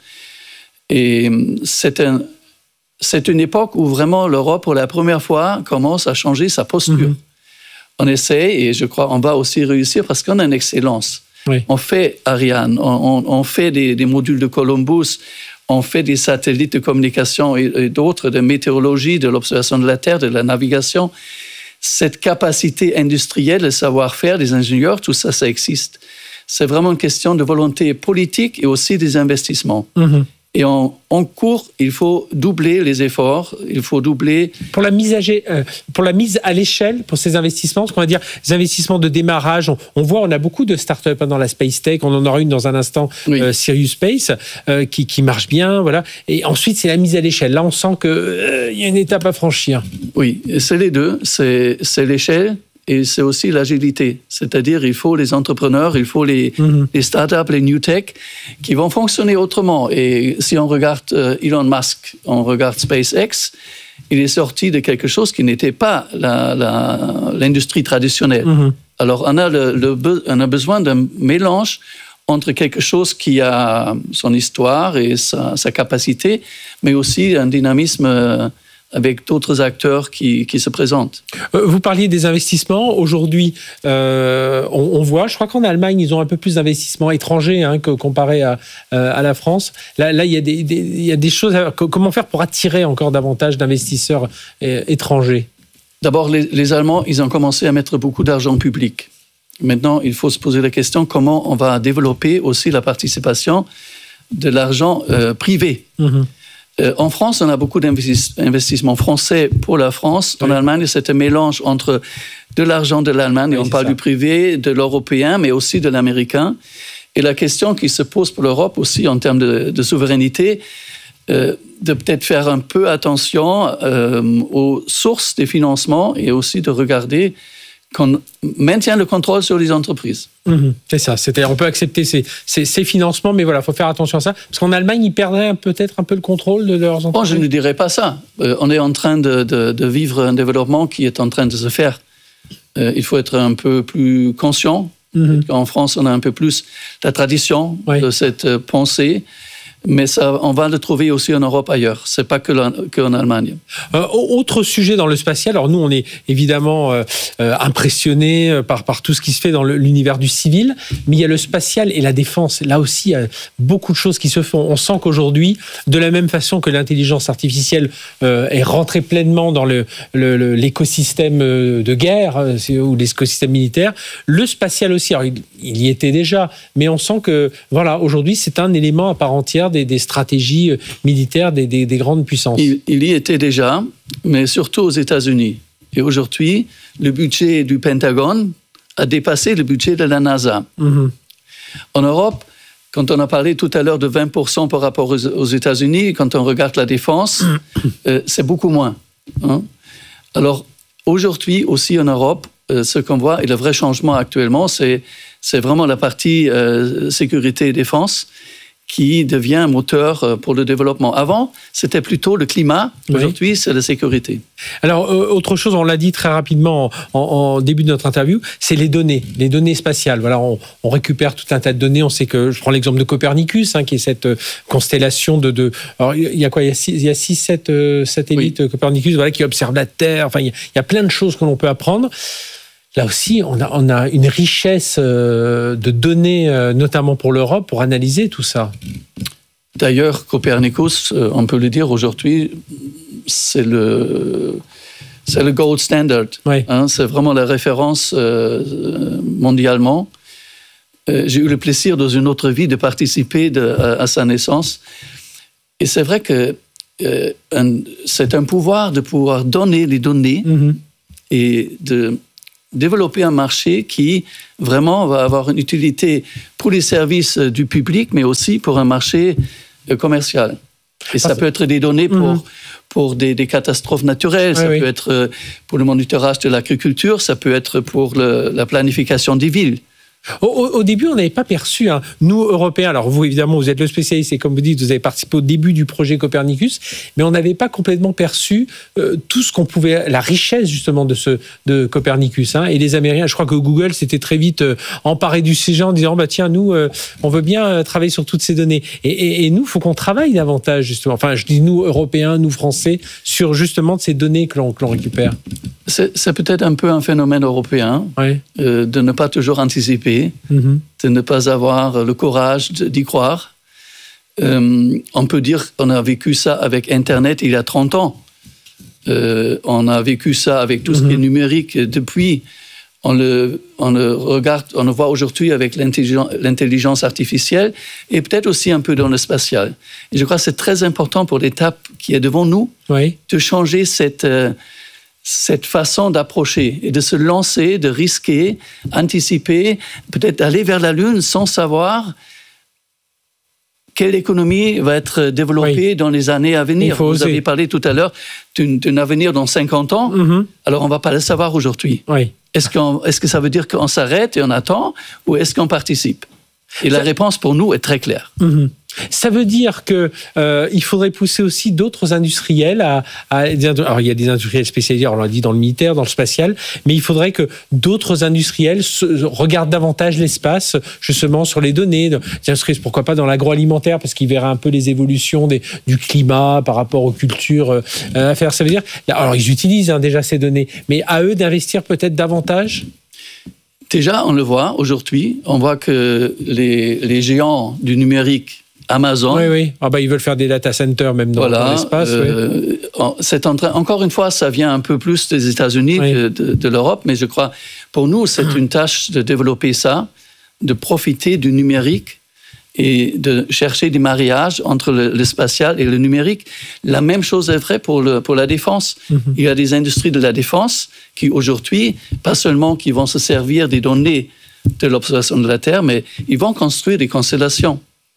L: Et c'est, un, c'est une époque où vraiment l'Europe, pour la première fois, commence à changer sa posture. Mm-hmm. On essaie, et je crois qu'on va aussi réussir parce qu'on a une excellence. Oui. On fait Ariane, on, on, on fait des, des modules de Columbus, on fait des satellites de communication et, et d'autres, de météorologie, de l'observation de la Terre, de la navigation. Cette capacité industrielle, le savoir-faire des ingénieurs, tout ça, ça existe. C'est vraiment une question de volonté politique et aussi des investissements. Mm-hmm. Et en, en cours, il faut doubler les efforts, il faut doubler...
A: Pour la mise à, euh, pour la mise à l'échelle, pour ces investissements, ce qu'on va dire, les investissements de démarrage, on, on voit, on a beaucoup de startups dans la Space Tech, on en aura une dans un instant, oui. euh, Sirius Space, euh, qui, qui marche bien, voilà. Et ensuite, c'est la mise à l'échelle. Là, on sent qu'il euh, y a une étape à franchir.
L: Oui, c'est les deux, c'est, c'est l'échelle. Et c'est aussi l'agilité. C'est-à-dire, il faut les entrepreneurs, il faut les, mm-hmm. les startups, les new tech, qui vont fonctionner autrement. Et si on regarde euh, Elon Musk, on regarde SpaceX, il est sorti de quelque chose qui n'était pas la, la, l'industrie traditionnelle. Mm-hmm. Alors, on a, le, le, on a besoin d'un mélange entre quelque chose qui a son histoire et sa, sa capacité, mais aussi un dynamisme... Euh, avec d'autres acteurs qui, qui se présentent.
A: Vous parliez des investissements. Aujourd'hui, euh, on, on voit, je crois qu'en Allemagne, ils ont un peu plus d'investissements étrangers hein, que comparé à, à la France. Là, là il, y a des, des, il y a des choses... À, comment faire pour attirer encore davantage d'investisseurs euh, étrangers?
L: D'abord, les, les Allemands, ils ont commencé à mettre beaucoup d'argent public. Maintenant, il faut se poser la question comment on va développer aussi la participation de l'argent euh, privé. Mm-hmm. Euh, en France, on a beaucoup d'investissements français pour la France. Oui. En Allemagne, c'est un mélange entre de l'argent de l'Allemagne, oui, et on parle ça. du privé, de l'européen, mais aussi de l'américain. Et la question qui se pose pour l'Europe aussi en termes de, de souveraineté, euh, de peut-être faire un peu attention euh, aux sources des financements et aussi de regarder qu'on maintient le contrôle sur les entreprises.
A: Mmh, c'est ça. C'est-à-dire, on peut accepter ces, ces, ces financements, mais voilà, il faut faire attention à ça. Parce qu'en Allemagne, ils perdraient peut-être un peu le contrôle de leurs entreprises.
L: Bon, je ne dirais pas ça. Euh, on est en train de, de, de vivre un développement qui est en train de se faire. Euh, il faut être un peu plus conscient. Mmh. En France, on a un peu plus la tradition oui. de cette pensée. Mais ça, on va le trouver aussi en Europe ailleurs. C'est pas que qu'en Allemagne.
A: Euh, autre sujet dans le spatial. Alors nous, on est évidemment euh, euh, impressionnés par par tout ce qui se fait dans le, l'univers du civil, mais il y a le spatial et la défense. Là aussi, il y a beaucoup de choses qui se font. On sent qu'aujourd'hui, de la même façon que l'intelligence artificielle euh, est rentrée pleinement dans le, le, le l'écosystème de guerre euh, ou l'écosystème militaire, le spatial aussi. Alors, il, il y était déjà, mais on sent que voilà, aujourd'hui, c'est un élément à part entière Des, des stratégies militaires des, des, des grandes puissances.
L: Il, il y était déjà, mais surtout aux États-Unis. Et aujourd'hui, le budget du Pentagone a dépassé le budget de la NASA. Mm-hmm. En Europe, quand on a parlé tout à l'heure de vingt pour cent par rapport aux, aux États-Unis, quand on regarde la défense, mm-hmm. euh, c'est beaucoup moins. Hein? Alors, aujourd'hui aussi en Europe, euh, ce qu'on voit, et le vrai changement actuellement, c'est, c'est vraiment la partie euh, sécurité et défense, qui devient un moteur pour le développement. Avant, c'était plutôt le climat. Aujourd'hui, oui. c'est la sécurité.
A: Alors, euh, autre chose, on l'a dit très rapidement en, en début de notre interview, c'est les données, les données spatiales. Voilà, on, on récupère tout un tas de données. On sait que, je prends l'exemple de Copernicus, hein, qui est cette euh, constellation de, de... Alors, il y a quoi? Il y a six, il y a six sept euh, satellites oui. Copernicus, voilà, qui observent la Terre. Enfin, il y, a, il y a plein de choses que l'on peut apprendre. là aussi, on a, on a une richesse euh, de données, euh, notamment pour l'Europe, pour analyser tout ça.
L: D'ailleurs, Copernicus, euh, on peut le dire aujourd'hui, c'est le, c'est le gold standard.
A: Oui.
L: Hein, c'est vraiment la référence euh, mondialement. Euh, j'ai eu le plaisir dans une autre vie de participer de, à, à sa naissance. Et c'est vrai que euh, un, c'est un pouvoir de pouvoir donner les données mm-hmm. et de développer un marché qui vraiment va avoir une utilité pour les services du public, mais aussi pour un marché commercial. Et ça peut être des données pour, mmh. pour des, des catastrophes naturelles, oui, ça oui. peut être pour le monitorage de l'agriculture, ça peut être pour le, la planification des villes.
A: Au, au, au début, on n'avait pas perçu, hein, nous, Européens, alors vous, évidemment, vous êtes le spécialiste et comme vous dites, vous avez participé au début du projet Copernicus, mais on n'avait pas complètement perçu euh, tout ce qu'on pouvait, la richesse justement de, ce, de Copernicus. Hein, et les Américains, je crois que Google s'était très vite euh, emparé du sujet en disant, bah, tiens, nous, euh, on veut bien euh, travailler sur toutes ces données. Et, et, et nous, il faut qu'on travaille davantage, justement. Enfin, je dis nous, Européens, nous, Français, sur justement de ces données que l'on, que l'on récupère.
L: C'est, c'est peut-être un peu un phénomène européen, ouais. euh, de ne pas toujours anticiper. Mmh. De ne pas avoir le courage d'y croire. Euh, on peut dire qu'on a vécu ça avec Internet il y a trente ans. Euh, on a vécu ça avec tout mmh. ce qui est numérique depuis. On le, on le regarde, on le voit aujourd'hui avec l'intelligence, l'intelligence artificielle et peut-être aussi un peu dans le spatial. Et je crois que c'est très important pour l'étape qui est devant nous oui. de changer cette... Euh, cette façon d'approcher et de se lancer, de risquer, anticiper, peut-être aller vers la Lune sans savoir quelle économie va être développée oui. dans les années à venir. Vous oser. avez parlé tout à l'heure d'un, d'un avenir dans cinquante ans, mm-hmm. alors on ne va pas le savoir aujourd'hui. Oui. Est-ce, qu'on, est-ce que ça veut dire qu'on s'arrête et on attend ou est-ce qu'on participe ? Et la réponse pour nous est très claire.
A: Mm-hmm. Ça veut dire que euh, il faudrait pousser aussi d'autres industriels à, à. Alors il y a des industriels spécialisés, on l'a dit dans le militaire, dans le spatial, mais il faudrait que d'autres industriels se, regardent davantage l'espace, justement sur les données. Pourquoi pas dans l'agroalimentaire, parce qu'ils verraient un peu les évolutions des, du climat par rapport aux cultures euh, à faire. Ça veut dire, alors ils utilisent hein, déjà ces données, mais à eux d'investir peut-être davantage.
L: Déjà, on le voit aujourd'hui. On voit que les, les géants du numérique. Amazon.
A: Oui, oui. Ah bah, ils veulent faire des data centers même dans,
L: voilà,
A: dans l'espace.
L: Euh, oui. C'est en train, encore une fois, ça vient un peu plus des États-Unis oui. que de, de l'Europe, mais je crois, pour nous, c'est une tâche de développer ça, de profiter du numérique et de chercher des mariages entre le, le spatial et le numérique. La même chose est vraie pour, le, pour la défense. Mm-hmm. Il y a des industries de la défense qui, aujourd'hui, pas seulement qui vont se servir des données de l'observation de la Terre, mais ils vont construire des constellations.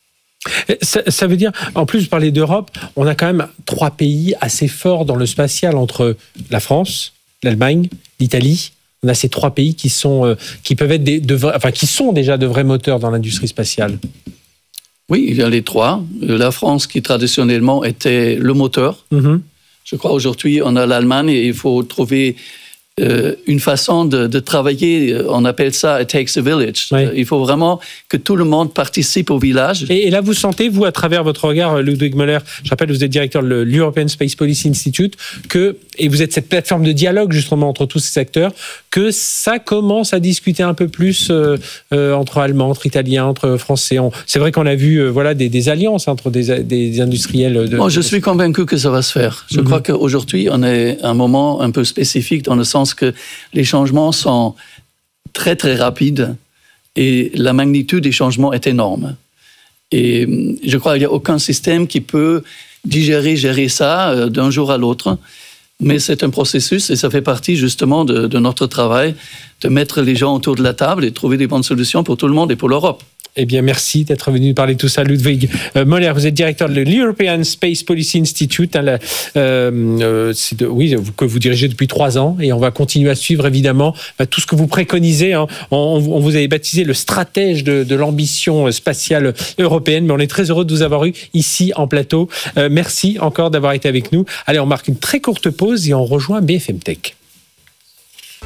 A: Ça, ça veut dire, en plus, je parlais d'Europe, on a quand même trois pays assez forts dans le spatial entre la France, l'Allemagne, l'Italie. On a ces trois pays qui sont, euh, qui peuvent être des, de vrais, enfin, qui sont déjà de vrais moteurs dans l'industrie spatiale.
L: Oui, il y a les trois. La France, qui traditionnellement était le moteur. Mm-hmm. Je crois aujourd'hui, on a l'Allemagne et il faut trouver Euh, une façon de, de travailler, on appelle ça « it takes a village oui. ». Il faut vraiment que tout le monde participe au village.
A: Et, et là, vous sentez, vous, à travers votre regard, Ludwig Müller, je rappelle, vous êtes directeur de l'European Space Policy Institute, que, et vous êtes cette plateforme de dialogue, justement, entre tous ces acteurs, que ça commence à discuter un peu plus euh, euh, entre Allemands, entre Italiens, entre Français. On, c'est vrai qu'on a vu euh, voilà, des, des alliances entre des, des industriels. De,
L: Moi, je suis convaincu que ça va se faire. Je mm-hmm. crois qu'aujourd'hui, on est à un moment un peu spécifique dans le sens que les changements sont très, très rapides et la magnitude des changements est énorme. Et je crois qu'il n'y a aucun système qui peut digérer, gérer ça d'un jour à l'autre. Mais c'est un processus et ça fait partie justement de, de notre travail de mettre les gens autour de la table et de trouver des bonnes solutions pour tout le monde et pour l'Europe.
A: Eh bien, merci d'être venu nous parler de tout ça, Ludwig euh, Müller. Vous êtes directeur de l'European Space Policy Institute, hein, la, euh, euh, c'est de, oui, que vous dirigez depuis trois ans, et on va continuer à suivre évidemment bah, tout ce que vous préconisez. Hein. On, on vous avait baptisé le stratège de, de l'ambition spatiale européenne, mais on est très heureux de vous avoir eu ici en plateau. Euh, merci encore d'avoir été avec nous. Allez, on marque une très courte pause et on rejoint B F M Tech.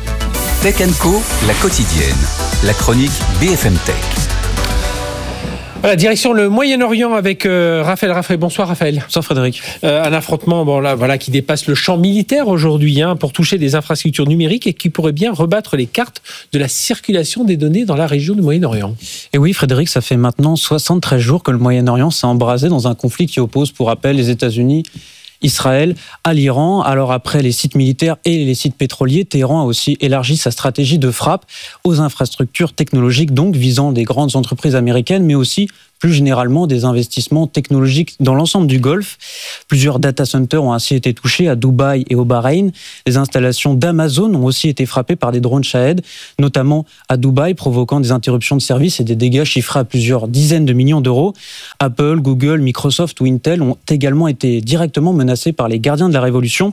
E: Tech and Co, la quotidienne, la chronique B F M Tech.
A: Voilà, direction le Moyen-Orient avec euh, Raphaël Raffray. Bonsoir Raphaël.
M: Bonsoir Frédéric.
A: Euh, un affrontement bon, là, voilà, qui dépasse le champ militaire aujourd'hui hein, pour toucher des infrastructures numériques et qui pourrait bien rebattre les cartes de la circulation des données dans la région du Moyen-Orient.
M: Et oui Frédéric, ça fait maintenant soixante-treize jours que le Moyen-Orient s'est embrasé dans un conflit qui oppose pour rappel les États-Unis, Israël à l'Iran. Alors après les sites militaires et les sites pétroliers, Téhéran a aussi élargi sa stratégie de frappe aux infrastructures technologiques, donc visant des grandes entreprises américaines, mais aussi plus généralement des investissements technologiques dans l'ensemble du Golfe. Plusieurs data centers ont ainsi été touchés à Dubaï et au Bahreïn. Les installations d'Amazon ont aussi été frappées par des drones Shahed, notamment à Dubaï, provoquant des interruptions de service et des dégâts chiffrés à plusieurs dizaines de millions d'euros. Apple, Google, Microsoft ou Intel ont également été directement menacés par les gardiens de la révolution.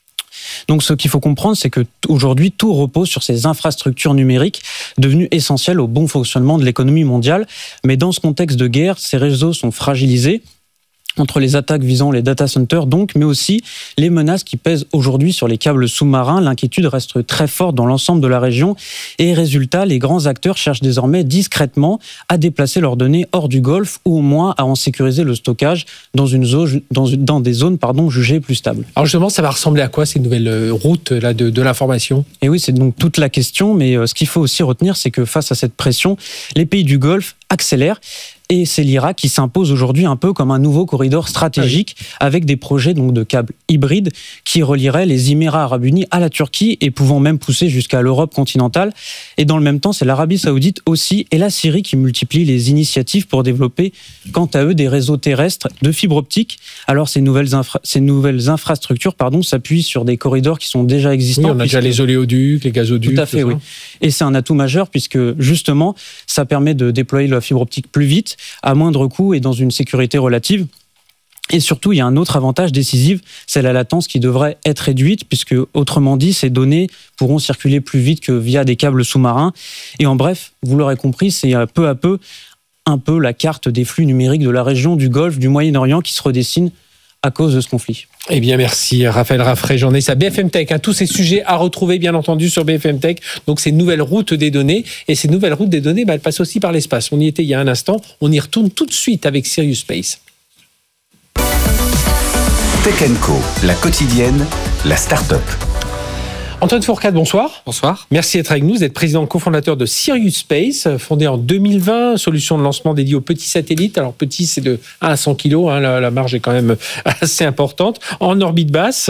M: Donc ce qu'il faut comprendre, c'est qu'aujourd'hui, tout repose sur ces infrastructures numériques devenues essentielles au bon fonctionnement de l'économie mondiale. Mais dans ce contexte de guerre, ces réseaux sont fragilisés entre les attaques visant les data centers, donc, mais aussi les menaces qui pèsent aujourd'hui sur les câbles sous-marins. L'inquiétude reste très forte dans l'ensemble de la région et résultat, les grands acteurs cherchent désormais discrètement à déplacer leurs données hors du Golfe ou au moins à en sécuriser le stockage dans, une zone, dans, dans des zones pardon, jugées plus stables.
A: Alors justement, ça va ressembler à quoi ces nouvelles routes là, de, de l'information ?
M: Et oui, c'est donc toute la question, mais euh, ce qu'il faut aussi retenir, c'est que face à cette pression, les pays du Golfe accélèrent. Et c'est l'Irak qui s'impose aujourd'hui un peu comme un nouveau corridor stratégique avec des projets donc de câbles hybrides qui relieraient les Émirats arabes unis à la Turquie et pouvant même pousser jusqu'à l'Europe continentale. Et dans le même temps, c'est l'Arabie saoudite aussi et la Syrie qui multiplient les initiatives pour développer, quant à eux, des réseaux terrestres de fibre optique. Alors ces nouvelles, infra- ces nouvelles infrastructures pardon, s'appuient sur des corridors qui sont déjà existants.
A: Oui, on a déjà les oléoducs, les gazoducs.
M: Tout à fait, oui. Et c'est un atout majeur puisque justement, ça permet de déployer la fibre optique plus vite, à moindre coût et dans une sécurité relative. Et surtout, il y a un autre avantage décisif, c'est la latence qui devrait être réduite, puisque, autrement dit, ces données pourront circuler plus vite que via des câbles sous-marins. Et en bref, vous l'aurez compris, c'est peu à peu un peu la carte des flux numériques de la région du Golfe, du Moyen-Orient qui se redessine à cause de ce conflit.
A: Eh bien, merci Raphaël Raffray, journaliste à B F M Tech. Hein, tous ces sujets à retrouver, bien entendu, sur B F M Tech. Donc, ces nouvelles routes des données. Et ces nouvelles routes des données, bah, elles passent aussi par l'espace. On y était il y a un instant. On y retourne tout de suite avec Sirius Space.
E: Tech and Co, la quotidienne, la start-up.
A: Antoine Fourcade, bonsoir.
N: Bonsoir.
A: Merci d'être avec nous. Vous êtes président cofondateur de Sirius Space, fondé en deux mille vingt, solution de lancement dédiée aux petits satellites. Alors petit, c'est de un à cent kilos, hein, la, la marge est quand même assez importante. En orbite basse,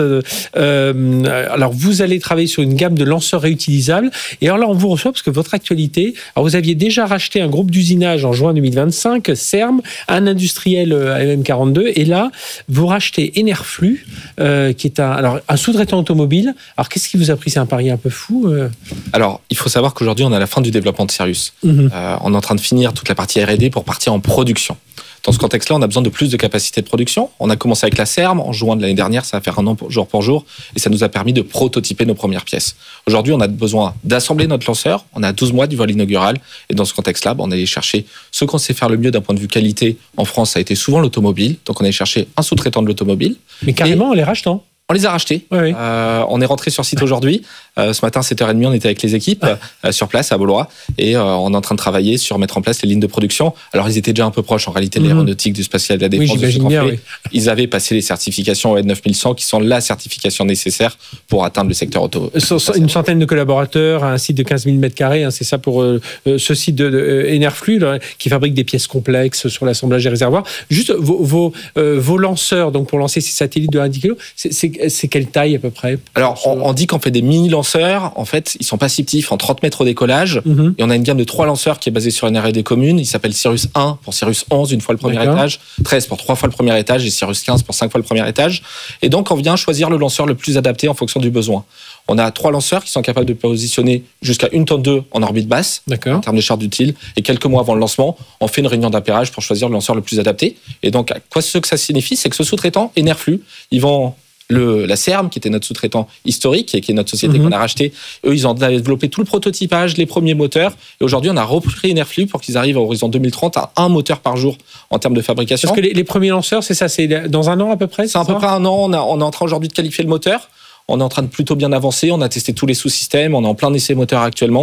A: euh, alors vous allez travailler sur une gamme de lanceurs réutilisables. Et alors là, on vous reçoit parce que votre actualité, alors vous aviez déjà racheté un groupe d'usinage en juin deux mille vingt-cinq, Serm, un industriel A M quarante-deux, et là, vous rachetez Enerflux, euh, qui est un, alors, un sous-traitant automobile. Alors qu'est-ce qui vous a pris? C'est un pari un peu fou. Euh...
N: Alors, il faut savoir qu'aujourd'hui, on est à la fin du développement de Sirius.
A: Mm-hmm.
N: Euh, on est en train de finir toute la partie R et D pour partir en production. Dans ce contexte-là, on a besoin de plus de capacité de production. On a commencé avec la Serm en juin de l'année dernière, ça va faire un an pour, jour pour jour, et ça nous a permis de prototyper nos premières pièces. Aujourd'hui, on a besoin d'assembler notre lanceur. On a douze mois du vol inaugural, et dans ce contexte-là, on est allé chercher ce qu'on sait faire le mieux d'un point de vue qualité. En France, ça a été souvent l'automobile, donc on est allé chercher un sous-traitant de l'automobile.
A: Mais carrément, et... en les rachetant.
N: On les a rachetés.
A: Oui, oui.
N: Euh, on est rentré sur site aujourd'hui. Euh, ce matin, sept heures trente, on était avec les équipes euh, sur place à Beaulois et euh, on est en train de travailler sur mettre en place les lignes de production. Alors, ils étaient déjà un peu proches en réalité de l'aéronautique, du spatial, de la défense.
A: Oui, j'imagine bien, oui.
N: Ils avaient passé les certifications O E D neuf mille cent qui sont la certification nécessaire pour atteindre le secteur auto.
A: Une centaine de collaborateurs, un site de quinze mille mètres carrés, hein, c'est ça pour euh, ce site de, de Enerflux là, qui fabrique des pièces complexes sur l'assemblage des réservoirs. Juste vos, vos, euh, vos lanceurs, donc pour lancer ces satellites de un dix kilos, c'est, c'est, c'est quelle taille à peu près?
N: Alors, on, on dit qu'on fait des mini-lanceurs. En fait, ils sont pas si petits, ils font trente mètres au décollage. Mm-hmm. Et on a une gamme de trois lanceurs qui est basée sur une R et D commune. Il s'appelle Sirius un pour Sirius onze, une fois le premier D'accord. étage, treize pour trois fois le premier étage et Sirius quinze pour cinq fois le premier étage. Et donc, on vient choisir le lanceur le plus adapté en fonction du besoin. On a trois lanceurs qui sont capables de positionner jusqu'à une tonne deux en orbite basse,
A: D'accord.
N: en termes de charge utile. Et quelques mois avant le lancement, on fait une réunion d'appairage pour choisir le lanceur le plus adapté. Et donc, quoi ce que ça signifie, c'est que ce sous-traitant, Enerflux, ils vont... Le, la Serm, qui était notre sous-traitant historique et qui est notre société mmh. qu'on a racheté, eux, ils ont développé tout le prototypage, les premiers moteurs. Et aujourd'hui, on a repris Enerflux pour qu'ils arrivent à horizon deux mille trente à un moteur par jour en termes de fabrication.
A: Parce que les, les premiers lanceurs, c'est ça, c'est dans un an à peu près?
N: C'est, c'est à peu près un an. On, a, on est en train aujourd'hui de qualifier le moteur. On est en train de plutôt bien avancer. On a testé tous les sous-systèmes. On est en plein essai moteur actuellement.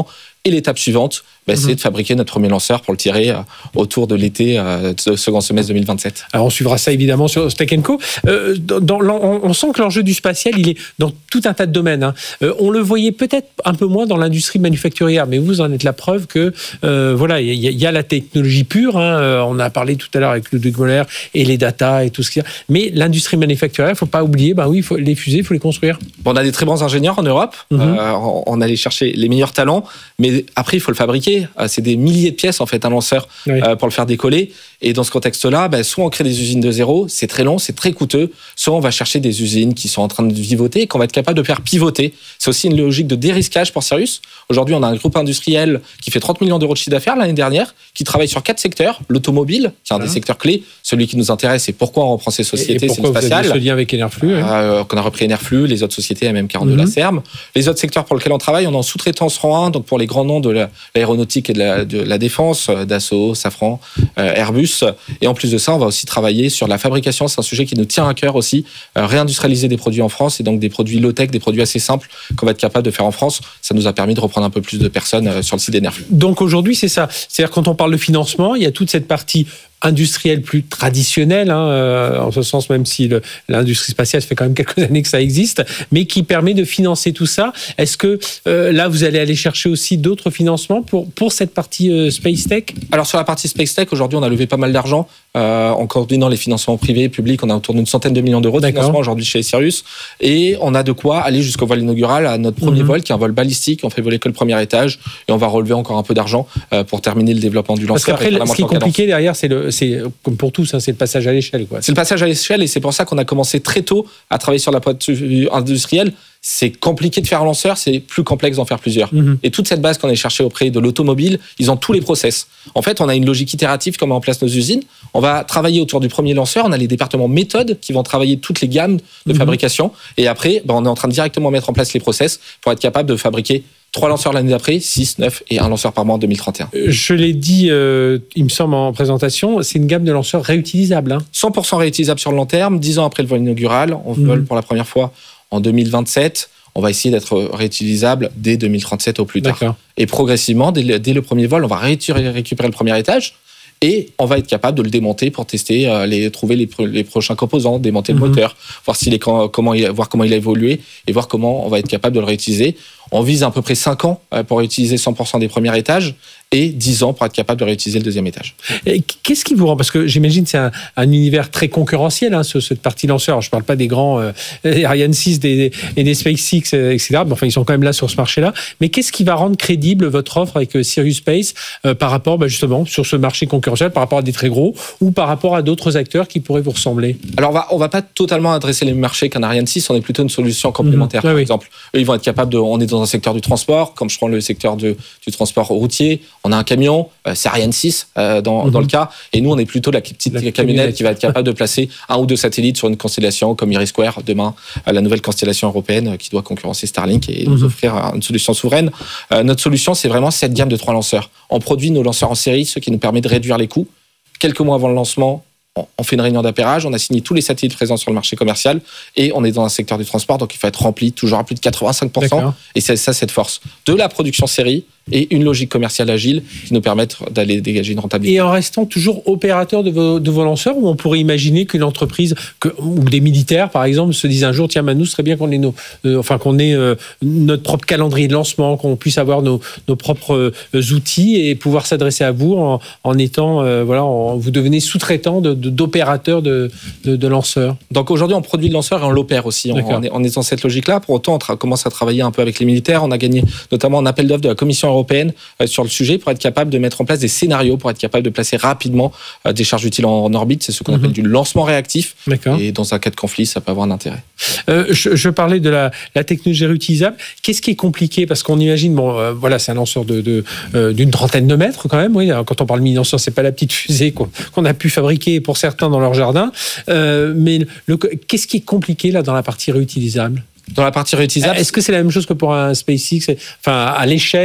N: Et l'étape suivante, bah, c'est mmh. de fabriquer notre premier lanceur pour le tirer euh, autour de l'été, euh, de second semestre deux mille vingt-sept.
A: Alors on suivra ça évidemment sur Tech and Co. Euh, dans, dans, on sent que l'enjeu du spatial, il est dans tout un tas de domaines. Hein. Euh, on le voyait peut-être un peu moins dans l'industrie manufacturière, mais vous en êtes la preuve que euh, voilà, il y, y a la technologie pure. Hein. On a parlé tout à l'heure avec Ludwig Müller et les data et tout ce qu'il y a. Mais l'industrie manufacturière, il ne faut pas oublier, bah oui, il faut les fusées, il faut les construire.
N: Bon, on a des très bons ingénieurs en Europe. Mmh. Euh, on, on allait chercher les meilleurs talents, mais après il faut le fabriquer. C'est des milliers de pièces en fait un lanceur oui. euh, pour le faire décoller. Et dans ce contexte-là, bah, soit on crée des usines de zéro, c'est très long, c'est très coûteux. Soit on va chercher des usines qui sont en train de vivoter et qu'on va être capable de faire pivoter. C'est aussi une logique de dérisquage pour Sirius. Aujourd'hui, on a un groupe industriel qui fait trente millions d'euros de chiffre d'affaires l'année dernière, qui travaille sur quatre secteurs. L'automobile, qui est un ah. des secteurs clés. Celui qui nous intéresse, c'est pourquoi on reprend ces sociétés.
A: Et pourquoi c'est le spatial. Vous avez ce lien avec Enerflux hein.
N: euh, Qu'on a repris Enerflux, les autres sociétés, M M quarante-deux, mm-hmm. la CERM. Les autres secteurs pour lesquels on travaille, on est en sous-traitance rang un, donc pour les grands noms de la, l'aéronautique et de la, de la défense, Dassault, Safran, euh, Airbus. Et en plus de ça, on va aussi travailler sur la fabrication. C'est un sujet qui nous tient à cœur aussi. Euh, réindustrialiser des produits en France et donc des produits low-tech, des produits assez simples qu'on va être capable de faire en France. Ça nous a permis de reprendre un peu plus de personnes euh, sur le site d'Enerflux.
A: Donc aujourd'hui, c'est ça. C'est-à-dire quand on parle de financement, il y a toute cette partie industrielle plus traditionnelle, hein, euh, en ce sens, même si le, l'industrie spatiale, ça fait quand même quelques années que ça existe, mais qui permet de financer tout ça. Est-ce que euh, là, vous allez aller chercher aussi d'autres financements pour, pour cette partie euh, Space Tech ?
N: Alors sur la partie Space Tech, aujourd'hui, on a levé pas mal d'argent euh, en coordonnant les financements privés et publics. On a autour d'une centaine de millions d'euros de
A: D'accord.
N: financement aujourd'hui chez Sirius. Et on a de quoi aller jusqu'au vol inaugural à notre premier mmh. vol, qui est un vol balistique. On fait voler que le premier étage et on va relever encore un peu d'argent euh, pour terminer le développement du lanceur.
A: Parce qu'après, ce qui est compliqué derrière, c'est le c'est comme pour tous, hein, c'est le passage à l'échelle, quoi.
N: C'est le passage à l'échelle et c'est pour ça qu'on a commencé très tôt à travailler sur la pointe industrielle. C'est compliqué de faire un lanceur, c'est plus complexe d'en faire plusieurs. Mmh. Et toute cette base qu'on a cherchée auprès de l'automobile, ils ont tous les process. En fait, on a une logique itérative comme on met en place nos usines. On va travailler autour du premier lanceur. On a les départements méthodes qui vont travailler toutes les gammes de mmh. fabrication. Et après, ben, on est en train de directement mettre en place les process pour être capable de fabriquer trois lanceurs l'année d'après, six, neuf et un lanceur par mois en deux mille trente et un.
A: Je l'ai dit, euh, il me semble en présentation, c'est une gamme de lanceurs réutilisables. Hein.
N: cent pour cent réutilisables sur le long terme, dix ans après le vol inaugural. On mmh. vole pour la première fois en deux mille vingt-sept. On va essayer d'être réutilisable dès deux mille trente-sept au plus tard.
A: D'accord.
N: Et progressivement, dès le, dès le premier vol, on va récupérer, récupérer le premier étage. Et on va être capable de le démonter pour tester, euh, les, trouver les, les prochains composants, démonter mmh. le moteur, voir, s'il est, comment, il, voir comment il a évolué et voir comment on va être capable de le réutiliser. On vise à peu près cinq ans pour réutiliser cent pour cent des premiers étages et dix ans pour être capable de réutiliser le deuxième étage.
A: Et qu'est-ce qui vous rend, parce que j'imagine que c'est un, un univers très concurrentiel, hein, ce, cette partie lanceur. Je ne parle pas des grands euh, Ariane six des, et des SpaceX, et cetera. Mais enfin, ils sont quand même là sur ce marché-là. Mais qu'est-ce qui va rendre crédible votre offre avec euh, Sirius Space euh, par rapport, bah, justement, sur ce marché concurrentiel, par rapport à des très gros ou par rapport à d'autres acteurs qui pourraient vous ressembler ?
N: Alors, on va, on va pas totalement adresser les marchés qu'un Ariane six. On est plutôt une solution complémentaire, mmh, par oui. exemple. Eux, ils vont être capables de, on est dans un secteur du transport, comme je prends le secteur de, du transport routier. On a un camion, euh, c'est Ariane six euh, dans, mmh. dans le cas. Et nous, on est plutôt la petite la camionnette, camionnette qui va être capable de placer un ou deux satellites sur une constellation comme Iris Square demain, la nouvelle constellation européenne qui doit concurrencer Starlink et mmh. nous offrir une solution souveraine. Euh, notre solution, c'est vraiment cette gamme de trois lanceurs. On produit nos lanceurs en série, ce qui nous permet de réduire les coûts. Quelques mois avant le lancement, on fait une réunion d'appairage, on a signé tous les satellites présents sur le marché commercial et on est dans un secteur du transport, donc il faut être rempli toujours à plus de quatre-vingt-cinq pour cent. D'accord. Et c'est ça, cette force de la production série et une logique commerciale agile qui nous permettent d'aller dégager une rentabilité.
A: Et en restant toujours opérateur de vos, de vos lanceurs, ou on pourrait imaginer qu'une entreprise, que, ou des militaires par exemple, se disent un jour, tiens, nous, ce serait bien qu'on ait, nos, euh, enfin, qu'on ait euh, notre propre calendrier de lancement, qu'on puisse avoir nos, nos propres euh, outils et pouvoir s'adresser à vous en, en étant, euh, voilà, en, vous devenez sous-traitant de, de, d'opérateurs de, de, de lanceurs.
N: Donc aujourd'hui, on produit le lanceur et on l'opère aussi. On, on, est, on est dans cette logique-là. Pour autant, on tra- commence à travailler un peu avec les militaires. On a gagné notamment un appel d'offres de la Commission européenne euh, sur le sujet pour être capable de mettre en place des scénarios, pour être capable de placer rapidement euh, des charges utiles en, en orbite. C'est ce qu'on mm-hmm. appelle du lancement réactif.
A: D'accord.
N: Et dans un cas de conflit, ça peut avoir un intérêt.
A: Euh, je, je parlais de la, la technologie réutilisable. Qu'est-ce qui est compliqué ? Parce qu'on imagine, bon, euh, voilà, c'est un lanceur de, de, euh, d'une trentaine de mètres quand même. Oui, quand on parle de mini-lanceur, c'est pas la petite fusée qu'on, qu'on a pu fabriquer pour certains dans leur jardin. Euh, mais le, qu'est-ce qui est compliqué là dans la partie réutilisable ?
N: Dans la partie réutilisable,
A: est-ce que c'est la même chose que pour un SpaceX ? Enfin, à l'échelle,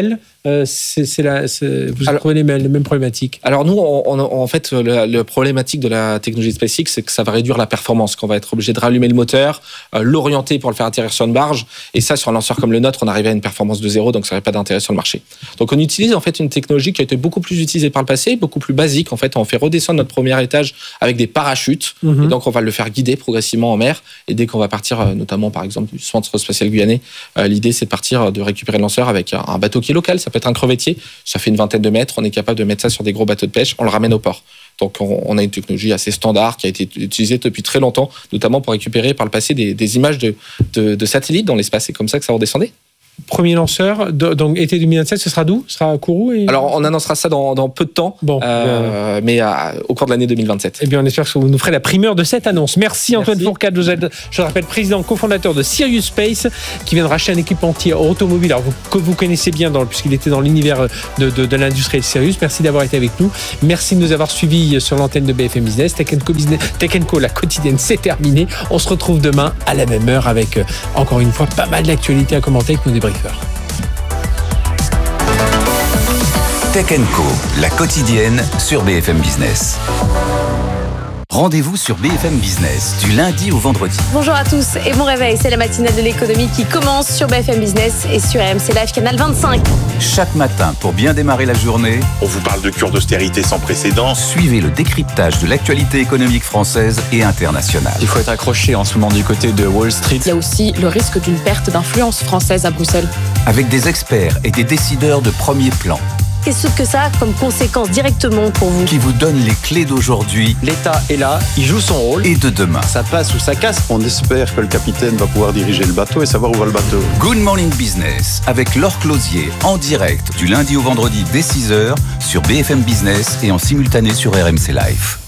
A: euh, c'est, c'est la, c'est, vous alors, trouvez les mêmes, les mêmes problématiques?
N: Alors nous, on, on, en fait, le, le problématique de la technologie SpaceX, c'est que ça va réduire la performance, qu'on va être obligé de rallumer le moteur, euh, l'orienter pour le faire atterrir sur une barge, et ça, sur un lanceur comme le nôtre, on arrivait à une performance de zéro, donc ça n'avait pas d'intérêt sur le marché. Donc on utilise en fait une technologie qui a été beaucoup plus utilisée par le passé, beaucoup plus basique. En fait, on fait redescendre notre premier étage avec des parachutes, mm-hmm. et donc on va le faire guider progressivement en mer, et dès qu'on va partir, euh, notamment par exemple du Centre spatial guyanais, euh, l'idée c'est de partir, de récupérer le lanceur avec un, un bateau qui est local, ça peut être un crevettier, ça fait une vingtaine de mètres, on est capable de mettre ça sur des gros bateaux de pêche, on le ramène au port. Donc on, on a une technologie assez standard qui a été utilisée depuis très longtemps, notamment pour récupérer par le passé des, des images de, de, de satellites dans l'espace. C'est comme ça que ça redescendait.
A: Premier lanceur, donc été deux mille vingt-sept, ce sera d'où? Ce sera à Kourou et...
N: Alors, on annoncera ça dans, dans peu de temps, bon, euh, bien... mais à, au cours de l'année deux mille vingt-sept.
A: Eh bien, on espère que vous nous ferez la primeur de cette annonce. Merci, Merci. Antoine Fourcade, je, je rappelle, président, cofondateur de Sirius Space, qui vient de racheter un équipementier automobile, alors vous, que vous connaissez bien, dans, puisqu'il était dans l'univers de, de, de l'industrie de Sirius. Merci d'avoir été avec nous. Merci de nous avoir suivis sur l'antenne de B F M Business. Tech and Co, Business, Tech and Co, la quotidienne, c'est terminé. On se retrouve demain à la même heure avec, encore une fois, pas mal d'actualités à commenter avec nos débriefeurs.
E: Tech and Co, la quotidienne sur B F M Business. Rendez-vous sur B F M Business du lundi au vendredi.
O: Bonjour à tous et bon réveil, c'est la matinale de l'économie qui commence sur B F M Business et sur R M C Live Canal vingt-cinq.
E: Chaque matin, pour bien démarrer la journée,
P: on vous parle de cure d'austérité sans précédent.
E: Suivez le décryptage de l'actualité économique française et internationale.
Q: Il faut être accroché en ce moment du côté de Wall Street.
R: Il y a aussi le risque d'une perte d'influence française à Bruxelles.
E: Avec des experts et des décideurs de premier plan.
O: Qu'est-ce que ça a comme conséquence directement pour vous?
E: Qui vous donne les clés d'aujourd'hui.
Q: L'État est là, il joue son rôle.
E: Et de demain.
Q: Ça passe ou ça casse.
S: On espère que le capitaine va pouvoir diriger le bateau et savoir où va le bateau.
E: Good Morning Business avec Laure Closier en direct du lundi au vendredi dès six heures sur B F M Business et en simultané sur R M C Live.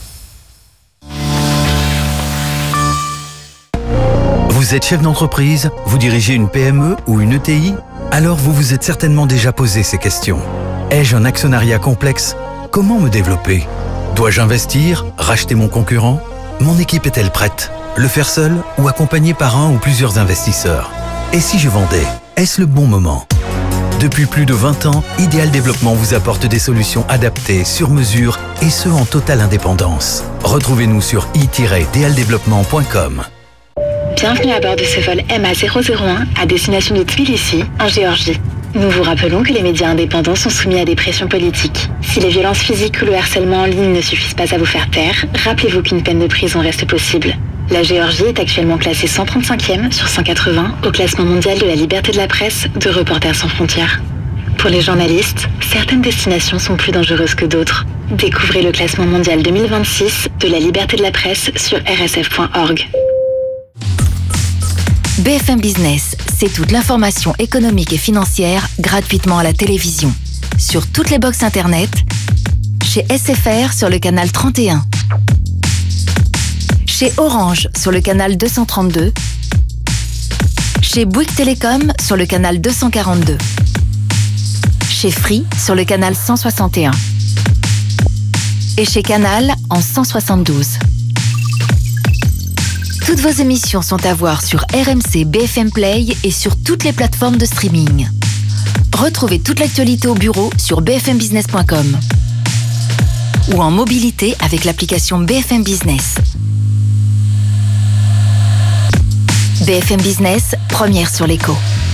T: Vous êtes chef d'entreprise, vous dirigez une P M E ou une E T I? Alors vous vous êtes certainement déjà posé ces questions. Ai-je un actionnariat complexe? Comment me développer? Dois-je investir? Racheter mon concurrent? Mon équipe est-elle prête? Le faire seul ou accompagné par un ou plusieurs investisseurs? Et si je vendais? Est-ce le bon moment? Depuis plus de vingt ans, Ideal Développement vous apporte des solutions adaptées, sur mesure et ce en totale indépendance. Retrouvez-nous sur i tiret ideal développement point com.
U: Bienvenue à bord de ce vol M A zéro zéro un à destination de Tbilissi, en Géorgie. Nous vous rappelons que les médias indépendants sont soumis à des pressions politiques. Si les violences physiques ou le harcèlement en ligne ne suffisent pas à vous faire taire, rappelez-vous qu'une peine de prison reste possible. La Géorgie est actuellement classée cent trente-cinquième sur cent quatre-vingts au classement mondial de la liberté de la presse de Reporters sans frontières. Pour les journalistes, certaines destinations sont plus dangereuses que d'autres. Découvrez le classement mondial deux mille vingt-six de la liberté de la presse sur r s f point org.
I: B F M Business, c'est toute l'information économique et financière gratuitement à la télévision. Sur toutes les box internet, chez S F R sur le canal trente et un, chez Orange sur le canal deux cent trente-deux, chez Bouygues Télécom sur le canal deux cent quarante-deux, chez Free sur le canal cent soixante et un et chez Canal en cent soixante-douze. Toutes vos émissions sont à voir sur R M C B F M Play et sur toutes les plateformes de streaming. Retrouvez toute l'actualité au bureau sur b f m business point com ou en mobilité avec l'application B F M Business. B F M Business, première sur l'écho.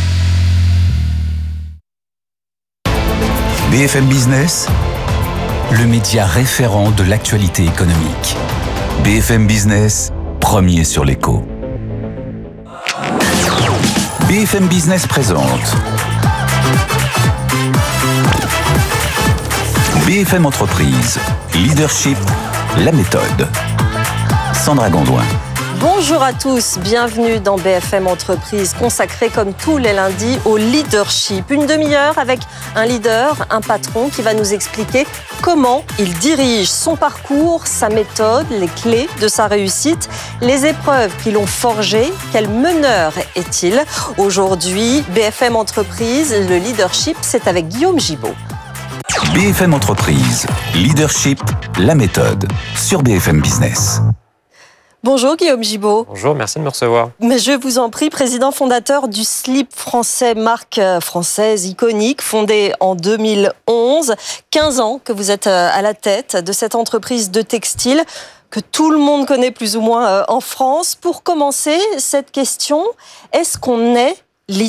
E: B F M Business, le média référent de l'actualité économique. B F M Business, premier sur l'écho. B F M Business présente B F M Entreprise, Leadership, la méthode. Sandra Gondouin.
V: Bonjour à tous, bienvenue dans B F M Entreprise, consacrée comme tous les lundis au leadership. Une demi-heure avec un leader, un patron qui va nous expliquer comment il dirige son parcours, sa méthode, les clés de sa réussite, les épreuves qui l'ont forgé. Quel meneur est-il? Aujourd'hui, B F M Entreprise, le leadership, c'est avec Guillaume Gibaud.
E: B F M Entreprise, Leadership, la méthode, sur B F M Business.
V: Bonjour Guillaume Gibault.
C: Bonjour, merci de me recevoir.
V: Mais je vous en prie, président fondateur du slip français, marque française iconique, fondée en deux mille onze. quinze ans que vous êtes à la tête de cette entreprise de textile que tout le monde connaît plus ou moins en France. Pour commencer, cette question, est-ce qu'on est leader ?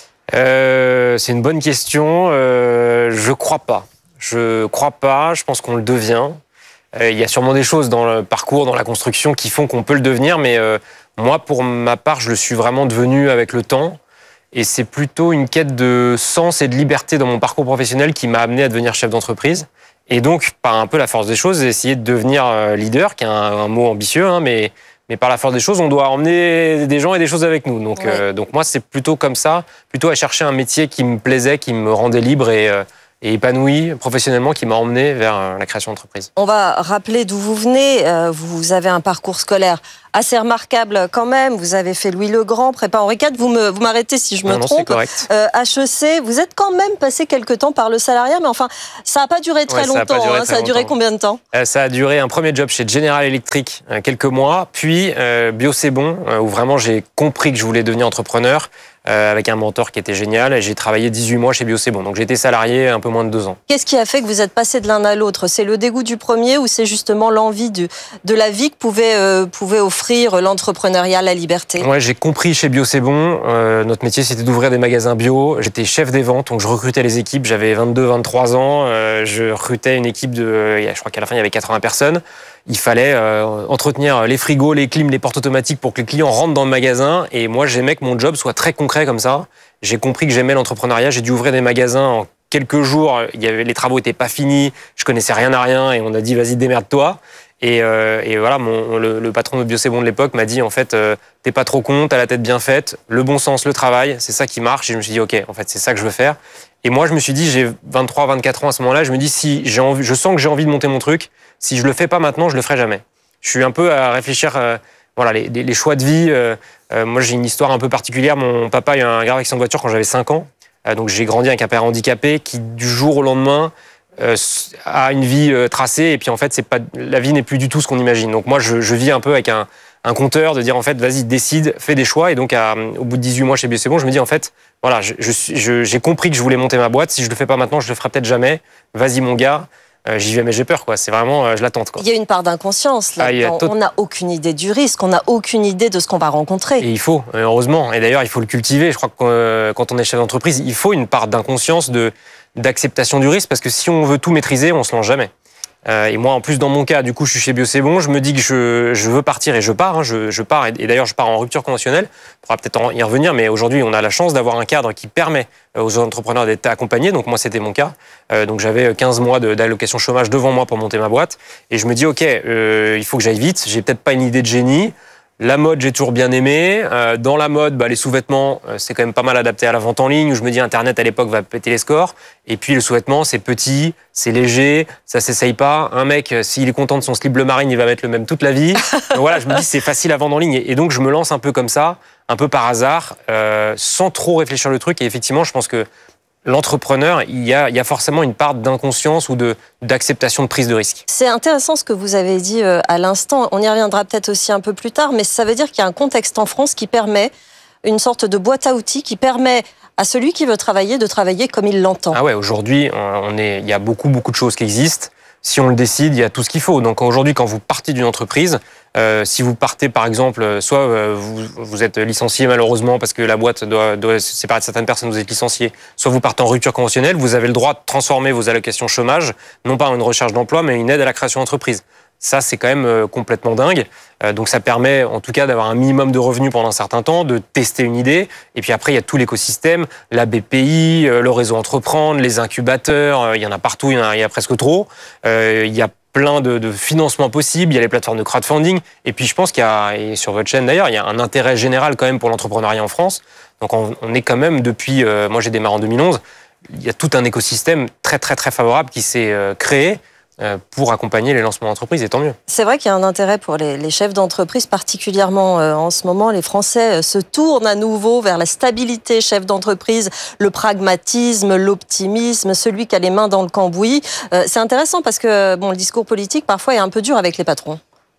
C: euh, C'est une bonne question. Euh, je crois pas. Je crois pas. Je pense qu'on le devient. Il y a sûrement des choses dans le parcours, dans la construction qui font qu'on peut le devenir, mais euh, moi, pour ma part, je le suis vraiment devenu avec le temps. Et c'est plutôt une quête de sens et de liberté dans mon parcours professionnel qui m'a amené à devenir chef d'entreprise. Et donc, par un peu la force des choses, essayer de devenir leader, qui est un, un mot ambitieux, hein, mais, mais par la force des choses, on doit emmener des gens et des choses avec nous. Donc, ouais. euh, donc moi, c'est plutôt comme ça, plutôt à chercher un métier qui me plaisait, qui me rendait libre et... Euh, et épanoui professionnellement, qui m'a emmené vers la création d'entreprise.
V: On va rappeler d'où vous venez. Vous avez un parcours scolaire assez remarquable quand même. Vous avez fait Louis le Grand, prépa Henri quatre. Vous, me, vous m'arrêtez si je me
C: non,
V: trompe.
C: Non, c'est correct.
V: Euh, H E C, vous êtes quand même passé quelques temps par le salariat, mais enfin, ça n'a pas duré très ouais, longtemps. Ça a, duré, hein. très ça a duré
C: longtemps.
V: Combien de temps ?
C: euh, Ça a duré un premier job chez General Electric, euh, quelques mois, puis euh, Bio c'est bon, euh, où vraiment j'ai compris que je voulais devenir entrepreneur. Euh, avec un mentor qui était génial, et j'ai travaillé dix-huit mois chez Bio c'est bon. Donc j'ai été salarié un peu moins de deux ans.
V: Qu'est-ce qui a fait que vous êtes passé de l'un à l'autre ? C'est le dégoût du premier ou c'est justement l'envie du, de la vie que pouvait, euh, pouvait offrir l'entrepreneuriat, la liberté ?
C: Ouais, j'ai compris chez Bio c'est bon. Euh, notre métier c'était d'ouvrir des magasins bio. J'étais chef des ventes, donc je recrutais les équipes. J'avais vingt-deux vingt-trois ans. Euh, je recrutais une équipe de, euh, je crois qu'à la fin il y avait quatre-vingts personnes. Il fallait euh, entretenir les frigos, les clims, les portes automatiques pour que les clients rentrent dans le magasin. Et moi, j'aimais que mon job soit très concret comme ça. J'ai compris que j'aimais l'entrepreneuriat. J'ai dû ouvrir des magasins en quelques jours. Il y avait, les travaux n'étaient pas finis. Je connaissais rien à rien. Et on a dit, vas-y, démerde-toi. Et, euh, et voilà, mon, le, le patron de Bio c'est bon de l'époque m'a dit, en fait, euh, t'es pas trop con, t'as la tête bien faite, le bon sens, le travail, c'est ça qui marche. Et je me suis dit, ok, en fait, c'est ça que je veux faire. Et moi, je me suis dit, j'ai vingt-trois vingt-quatre ans à ce moment-là. Je me dis, si j'ai envie, je sens que j'ai envie de monter mon truc. Si je le fais pas maintenant, je le ferai jamais. Je suis un peu à réfléchir, euh, voilà, les, les choix de vie. Euh, euh, moi, j'ai une histoire un peu particulière. Mon papa a eu un grave accident de voiture quand j'avais cinq ans. Euh, donc, j'ai grandi avec un père handicapé qui, du jour au lendemain, euh, a une vie euh, tracée. Et puis, en fait, c'est pas, la vie n'est plus du tout ce qu'on imagine. Donc, moi, je, je vis un peu avec un, un compteur de dire, en fait, vas-y, décide, fais des choix. Et donc, à, au bout de dix-huit mois chez Bio c'est bon, je me dis, en fait, voilà, je, je, je, j'ai compris que je voulais monter ma boîte. Si je le fais pas maintenant, je le ferai peut-être jamais. Vas-y, mon gars. Euh, j'y vais mais j'ai peur, quoi. C'est vraiment, euh, je l'attends, quoi.
V: Il y a une part d'inconscience là.
C: Ah,
V: tot... On n'a aucune idée du risque, on n'a aucune idée de ce qu'on va rencontrer.
C: Et il faut, heureusement. Et d'ailleurs, il faut le cultiver. Je crois que euh, quand on est chef d'entreprise, il faut une part d'inconscience, de d'acceptation du risque, parce que si on veut tout maîtriser, on se lance jamais. Euh, et moi, en plus, dans mon cas, du coup, je suis chez Bio c'est bon. Je me dis que je, je veux partir et je pars. Hein, je, je pars et, et d'ailleurs, je pars en rupture conventionnelle. On pourra peut-être y revenir, mais aujourd'hui, on a la chance d'avoir un cadre qui permet aux entrepreneurs d'être accompagnés. Donc moi, c'était mon cas. Euh, donc j'avais quinze mois de, d'allocation chômage devant moi pour monter ma boîte. Et je me dis, ok, euh, il faut que j'aille vite. J'ai peut-être pas une idée de génie. La mode, j'ai toujours bien aimé. Euh, dans la mode, bah, les sous-vêtements, euh, c'est quand même pas mal adapté à la vente en ligne, où je me dis Internet à l'époque va péter les scores. Et puis le sous-vêtement, c'est petit, c'est léger, ça s'essaye pas. Un mec, s'il est content de son slip bleu marine, il va mettre le même toute la vie. Donc voilà, je me dis c'est facile à vendre en ligne. Et donc je me lance un peu comme ça, un peu par hasard, euh, sans trop réfléchir le truc. Et effectivement, je pense que l'entrepreneur, il y a, il y a forcément une part d'inconscience ou de, d'acceptation de prise de risque.
V: C'est intéressant ce que vous avez dit à l'instant. On y reviendra peut-être aussi un peu plus tard, mais ça veut dire qu'il y a un contexte en France qui permet une sorte de boîte à outils qui permet à celui qui veut travailler de travailler comme il l'entend.
C: Ah ouais, aujourd'hui, on est, il y a beaucoup, beaucoup de choses qui existent. Si on le décide, il y a tout ce qu'il faut. Donc aujourd'hui, quand vous partez d'une entreprise, euh, si vous partez par exemple, soit euh, vous, vous êtes licencié malheureusement parce que la boîte doit, doit se séparer de certaines personnes, vous êtes licencié, soit vous partez en rupture conventionnelle, vous avez le droit de transformer vos allocations chômage, non pas en une recherche d'emploi, mais une aide à la création d'entreprise. Ça, c'est quand même euh, complètement dingue. Euh, donc ça permet en tout cas d'avoir un minimum de revenus pendant un certain temps, de tester une idée. Et puis après, il y a tout l'écosystème, la B P I, euh, le réseau Entreprendre, les incubateurs, euh, il y en a partout, il y en a, il y a presque trop. Euh, il y a plein de, de financements possibles, il y a les plateformes de crowdfunding. Et puis je pense qu'il y a, et sur votre chaîne d'ailleurs, il y a un intérêt général quand même pour l'entrepreneuriat en France. Donc on, on est quand même depuis, euh, moi j'ai démarré en deux mille onze, il y a tout un écosystème très très très favorable qui s'est euh, créé pour accompagner les lancements d'entreprises, et tant mieux.
V: C'est vrai qu'il y a un intérêt pour les, les chefs d'entreprise, particulièrement euh, en ce moment. Les Français euh, se tournent à nouveau vers la stabilité chef d'entreprise, le pragmatisme, l'optimisme, celui qui a les mains dans le cambouis. Euh, c'est intéressant parce que bon, le discours politique, parfois, est un peu dur avec les patrons.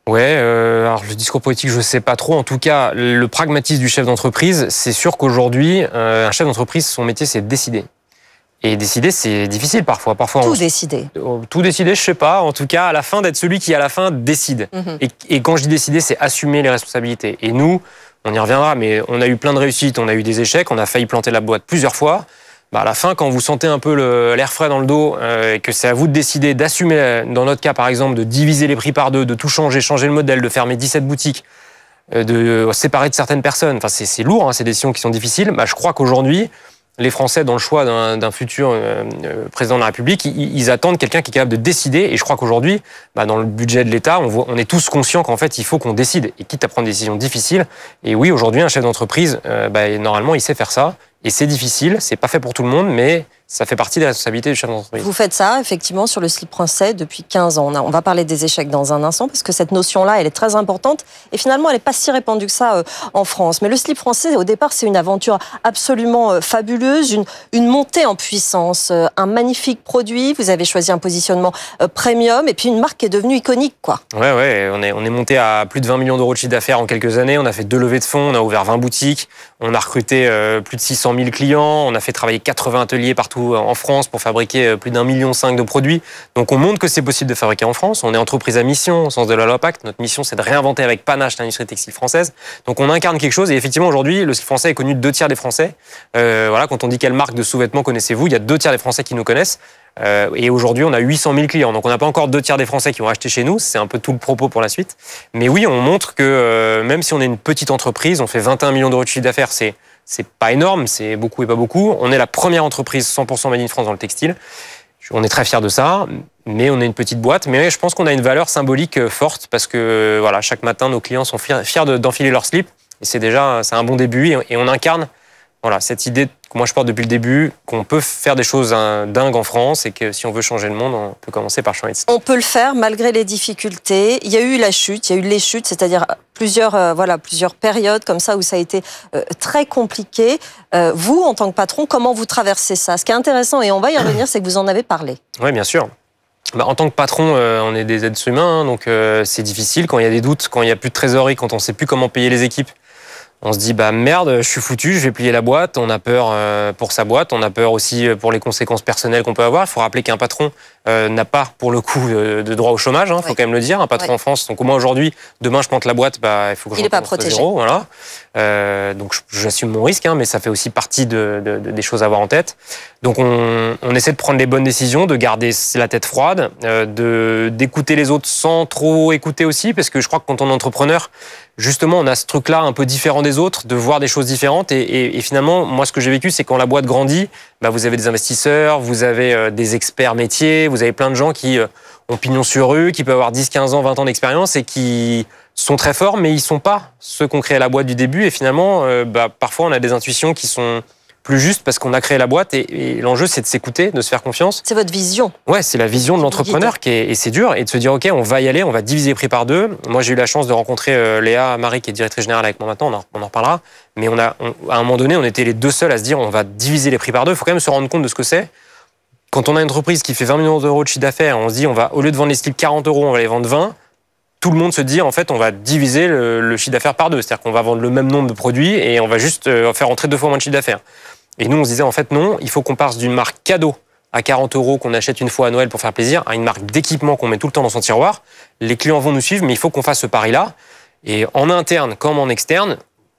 C: Ouais, euh, alors le discours politique, je sais pas trop. En tout cas, le pragmatisme du chef d'entreprise, c'est sûr qu'aujourd'hui, euh, un chef d'entreprise, son métier, c'est de décider. Et décider, c'est difficile parfois. Parfois,
V: Tout
C: on...
V: décider.
C: Tout décider, je sais pas. En tout cas, à la fin, d'être celui qui, à la fin, décide.
V: Mhm.
C: Et, et quand je dis décider, c'est assumer les responsabilités. Et nous, on y reviendra, mais on a eu plein de réussites, on a eu des échecs, on a failli planter la boîte plusieurs fois. Bah à la fin, quand vous sentez un peu le, l'air frais dans le dos, euh, et que c'est à vous de décider d'assumer, dans notre cas par exemple, de diviser les prix par deux, de tout changer, changer le modèle, de fermer dix-sept boutiques, euh, de séparer de certaines personnes, enfin c'est, c'est lourd, hein, c'est des décisions qui sont difficiles. Bah, je crois qu'aujourd'hui, les Français, dans le choix d'un, d'un futur euh, euh, président de la République, ils, ils attendent quelqu'un qui est capable de décider. Et je crois qu'aujourd'hui, bah, dans le budget de l'État, on, voit, on est tous conscients qu'en fait, il faut qu'on décide, et quitte à prendre des décisions difficiles. Et oui, aujourd'hui, un chef d'entreprise, euh, bah, normalement, il sait faire ça. Et c'est difficile, c'est pas fait pour tout le monde, mais ça fait partie des responsabilités du chef d'entreprise.
V: Vous faites ça, effectivement, sur le slip français depuis quinze ans. On, a, on va parler des échecs dans un instant, parce que cette notion-là, elle est très importante. Et finalement, elle n'est pas si répandue que ça euh, en France. Mais le slip français, au départ, c'est une aventure absolument euh, fabuleuse, une, une montée en puissance, euh, un magnifique produit. Vous avez choisi un positionnement euh, premium, et puis une marque qui est devenue iconique, quoi.
C: Ouais, ouais, on est, on est monté à plus de vingt millions d'euros de chiffre d'affaires en quelques années. On a fait deux levées de fonds, on a ouvert vingt boutiques, on a recruté euh, plus de six cent mille clients, on a fait travailler quatre-vingts ateliers partout en France pour fabriquer plus d'un million cinq de produits. Donc on montre que c'est possible de fabriquer en France. On est entreprise à mission au sens de la loi Pacte. Notre mission, c'est de réinventer avec panache l'industrie textile française. Donc on incarne quelque chose. Et effectivement, aujourd'hui, le slip français est connu de deux tiers des Français. Euh, voilà, quand on dit quelle marque de sous-vêtements connaissez-vous, il y a deux tiers des Français qui nous connaissent. Euh, et aujourd'hui, on a huit cent mille clients. Donc on n'a pas encore deux tiers des Français qui vont acheter chez nous. C'est un peu tout le propos pour la suite. Mais oui, on montre que euh, même si on est une petite entreprise, on fait vingt et un millions d'euros de chiffre d'affaires. C'est C'est pas énorme, c'est beaucoup et pas beaucoup. On est la première entreprise cent pour cent made in France dans le textile. On est très fiers de ça, mais on est une petite boîte. Mais je pense qu'on a une valeur symbolique forte parce que voilà, chaque matin, nos clients sont fiers, fiers de, d'enfiler leur slip. Et c'est déjà c'est un bon début. Et, et on incarne voilà, cette idée que moi je porte depuis le début, qu'on peut faire des choses hein, dingues en France et que si on veut changer le monde, on peut commencer par changer de style.
V: On peut le faire malgré les difficultés. Il y a eu la chute, il y a eu les chutes, c'est-à-dire plusieurs, euh, voilà, plusieurs périodes comme ça où ça a été euh, très compliqué. Euh, vous, en tant que patron, comment vous traversez ça? Ce qui est intéressant, et on va y revenir, c'est que vous en avez parlé.
C: Oui, bien sûr. Bah, en tant que patron, euh, on est des êtres humains, hein, donc euh, c'est difficile quand il y a des doutes, quand il n'y a plus de trésorerie, quand on ne sait plus comment payer les équipes. On se dit, bah merde, je suis foutu, je vais plier la boîte. On a peur euh, pour sa boîte, on a peur aussi pour les conséquences personnelles qu'on peut avoir. Il faut rappeler qu'un patron euh, n'a pas, pour le coup, de, de droit au chômage, il hein, faut oui. quand même le dire. Un patron oui. en France, donc moi aujourd'hui, demain je plante la boîte, bah, il faut que je recommence à zéro. Voilà. Euh, donc j'assume mon risque, hein, mais ça fait aussi partie de, de, de, des choses à avoir en tête. Donc on, on essaie de prendre les bonnes décisions, de garder la tête froide, euh, de, d'écouter les autres sans trop écouter aussi, parce que je crois que quand on est entrepreneur, justement, on a ce truc-là un peu différent des autres, de voir des choses différentes. Et, et, et finalement, moi, ce que j'ai vécu, c'est quand la boîte grandit, bah, vous avez des investisseurs, vous avez euh, des experts métiers, vous avez plein de gens qui euh, ont pignon sur rue, qui peuvent avoir dix, quinze ans, vingt ans d'expérience et qui sont très forts, mais ils sont pas ceux qui ont créé la boîte du début. Et finalement, euh, bah, parfois, on a des intuitions qui sont plus justes parce qu'on a créé la boîte. Et, et l'enjeu, c'est de s'écouter, de se faire confiance.
V: C'est votre vision.
C: Ouais, c'est la vision de l'entrepreneur qui est, et c'est dur. Et de se dire, OK, on va y aller, on va diviser les prix par deux. Moi, j'ai eu la chance de rencontrer euh, Léa Marie, qui est directrice générale avec moi maintenant, on en, on en reparlera. Mais on a, on, à un moment donné, on était les deux seuls à se dire, on va diviser les prix par deux. Il faut quand même se rendre compte de ce que c'est. Quand on a une entreprise qui fait vingt millions d'euros de chiffre d'affaires, on se dit, on va, au lieu de vendre les slips quarante euros, on va les vendre vingt. Tout le monde se dit, en fait, on va diviser le, le chiffre d'affaires par deux. C'est-à-dire qu'on va vendre le même nombre de produits et on va juste euh, faire entrer deux fois moins de chiffre d'affaires. Et nous, on se disait, en fait, non, il faut qu'on passe d'une marque cadeau à quarante euros qu'on achète une fois à Noël pour faire plaisir à une marque d'équipement qu'on met tout le temps dans son tiroir. Les clients vont nous suivre, mais il faut qu'on fasse ce pari-là. Et en interne comme en externe,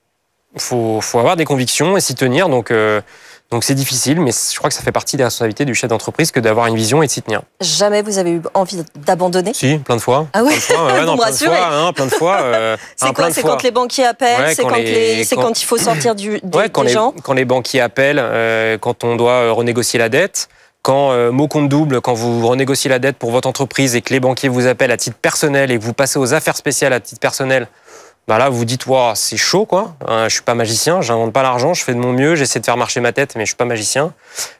C: il faut, faut avoir des convictions et s'y tenir. Donc, euh, donc c'est difficile, mais je crois que ça fait partie des responsabilités du chef d'entreprise que d'avoir une vision et de s'y tenir.
V: Jamais vous avez eu envie d'abandonner?
C: Si, plein de fois.
V: Ah oui,
C: plein de fois, ouais, non,
V: vous me
C: plein de fois, hein, plein de fois. Euh,
V: c'est quoi? C'est quand les banquiers appellent, ouais, c'est quand, quand, les, c'est quand... quand il faut sortir du, des,
C: ouais, quand
V: des
C: les,
V: gens
C: quand les banquiers appellent, euh, quand on doit renégocier la dette, quand euh, mot compte double, quand vous renégociez la dette pour votre entreprise et que les banquiers vous appellent à titre personnel et que vous passez aux affaires spéciales à titre personnel, bah là, vous dites, wow, c'est chaud, quoi. Euh, je suis pas magicien, j'invente pas l'argent, je fais de mon mieux, j'essaie de faire marcher ma tête, mais je suis pas magicien.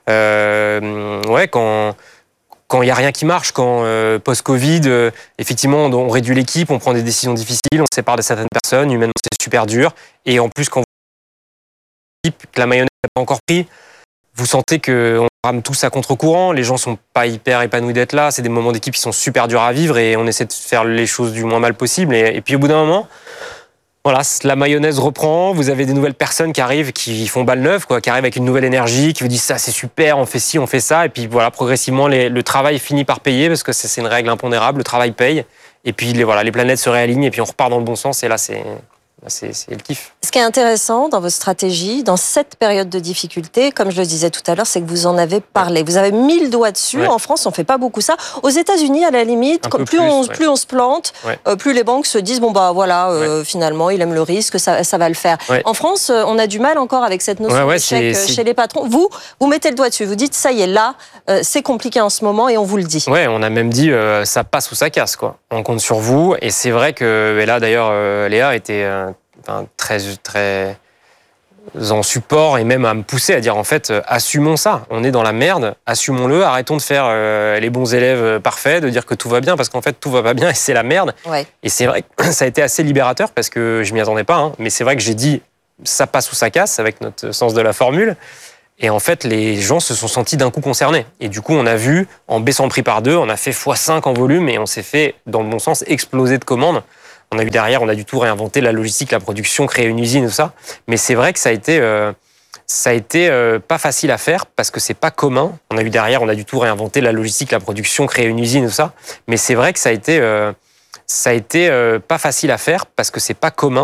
C: Euh, ouais, quand quand il y a rien qui marche, quand euh, post-Covid, euh, effectivement, on, on réduit l'équipe, on prend des décisions difficiles, on se sépare de certaines personnes, humainement, c'est super dur. Et en plus, quand vous que la mayonnaise n'a pas encore pris, vous sentez qu'on rame tous à contre-courant, les gens sont pas hyper épanouis d'être là, c'est des moments d'équipe qui sont super durs à vivre et on essaie de faire les choses du moins mal possible. Et, et puis au bout d'un moment, voilà, la mayonnaise reprend, vous avez des nouvelles personnes qui arrivent, qui font balle neuve, quoi, qui arrivent avec une nouvelle énergie, qui vous disent ça c'est super, on fait ci, on fait ça, et puis voilà, progressivement les, le travail finit par payer parce que c'est, c'est une règle impondérable, le travail paye, et puis les, voilà, les planètes se réalignent et puis on repart dans le bon sens et là c'est... C'est, c'est le kiff.
V: Ce qui est intéressant dans votre stratégie, dans cette période de difficulté, comme je le disais tout à l'heure, c'est que vous en avez parlé. Vous avez mis le doigt dessus. Ouais. En France, on fait pas beaucoup ça. Aux États-Unis, à la limite, comme plus, plus, on, ouais. plus on se plante, ouais. euh, plus les banques se disent bon bah voilà, euh, ouais. finalement, il aime le risque, ça, ça va le faire. Ouais. En France, on a du mal encore avec cette notion ouais, ouais, d'échec c'est, chez c'est... les patrons. Vous, vous mettez le doigt dessus. Vous dites ça y est, là, euh, c'est compliqué en ce moment et on vous le dit.
C: Ouais, on a même dit euh, ça passe ou ça casse quoi. On compte sur vous et c'est vrai que et là d'ailleurs, euh, Léa était euh, Enfin, très, très en support et même à me pousser à dire en fait, euh, assumons ça. On est dans la merde, assumons-le, arrêtons de faire euh, les bons élèves parfaits, de dire que tout va bien parce qu'en fait tout va pas bien et c'est la merde.
V: Ouais.
C: Et c'est vrai que ça a été assez libérateur parce que je m'y attendais pas, hein, mais c'est vrai que j'ai dit ça passe ou ça casse avec notre sens de la formule. Et en fait, les gens se sont sentis d'un coup concernés. Et du coup, on a vu, en baissant le prix par deux, on a fait fois cinq en volume et on s'est fait, dans le bon sens, exploser de commandes. On a eu derrière, on a du tout réinventé la logistique, la production, créer une usine, tout ça. Mais c'est vrai que ça a été, euh, ça a été euh, pas facile à faire parce que c'est pas commun. On a eu derrière, on a du tout réinventé la logistique, la production, créer une usine, tout ça. Mais c'est vrai que ça a été, euh, ça a été euh, pas facile à faire parce que c'est pas commun.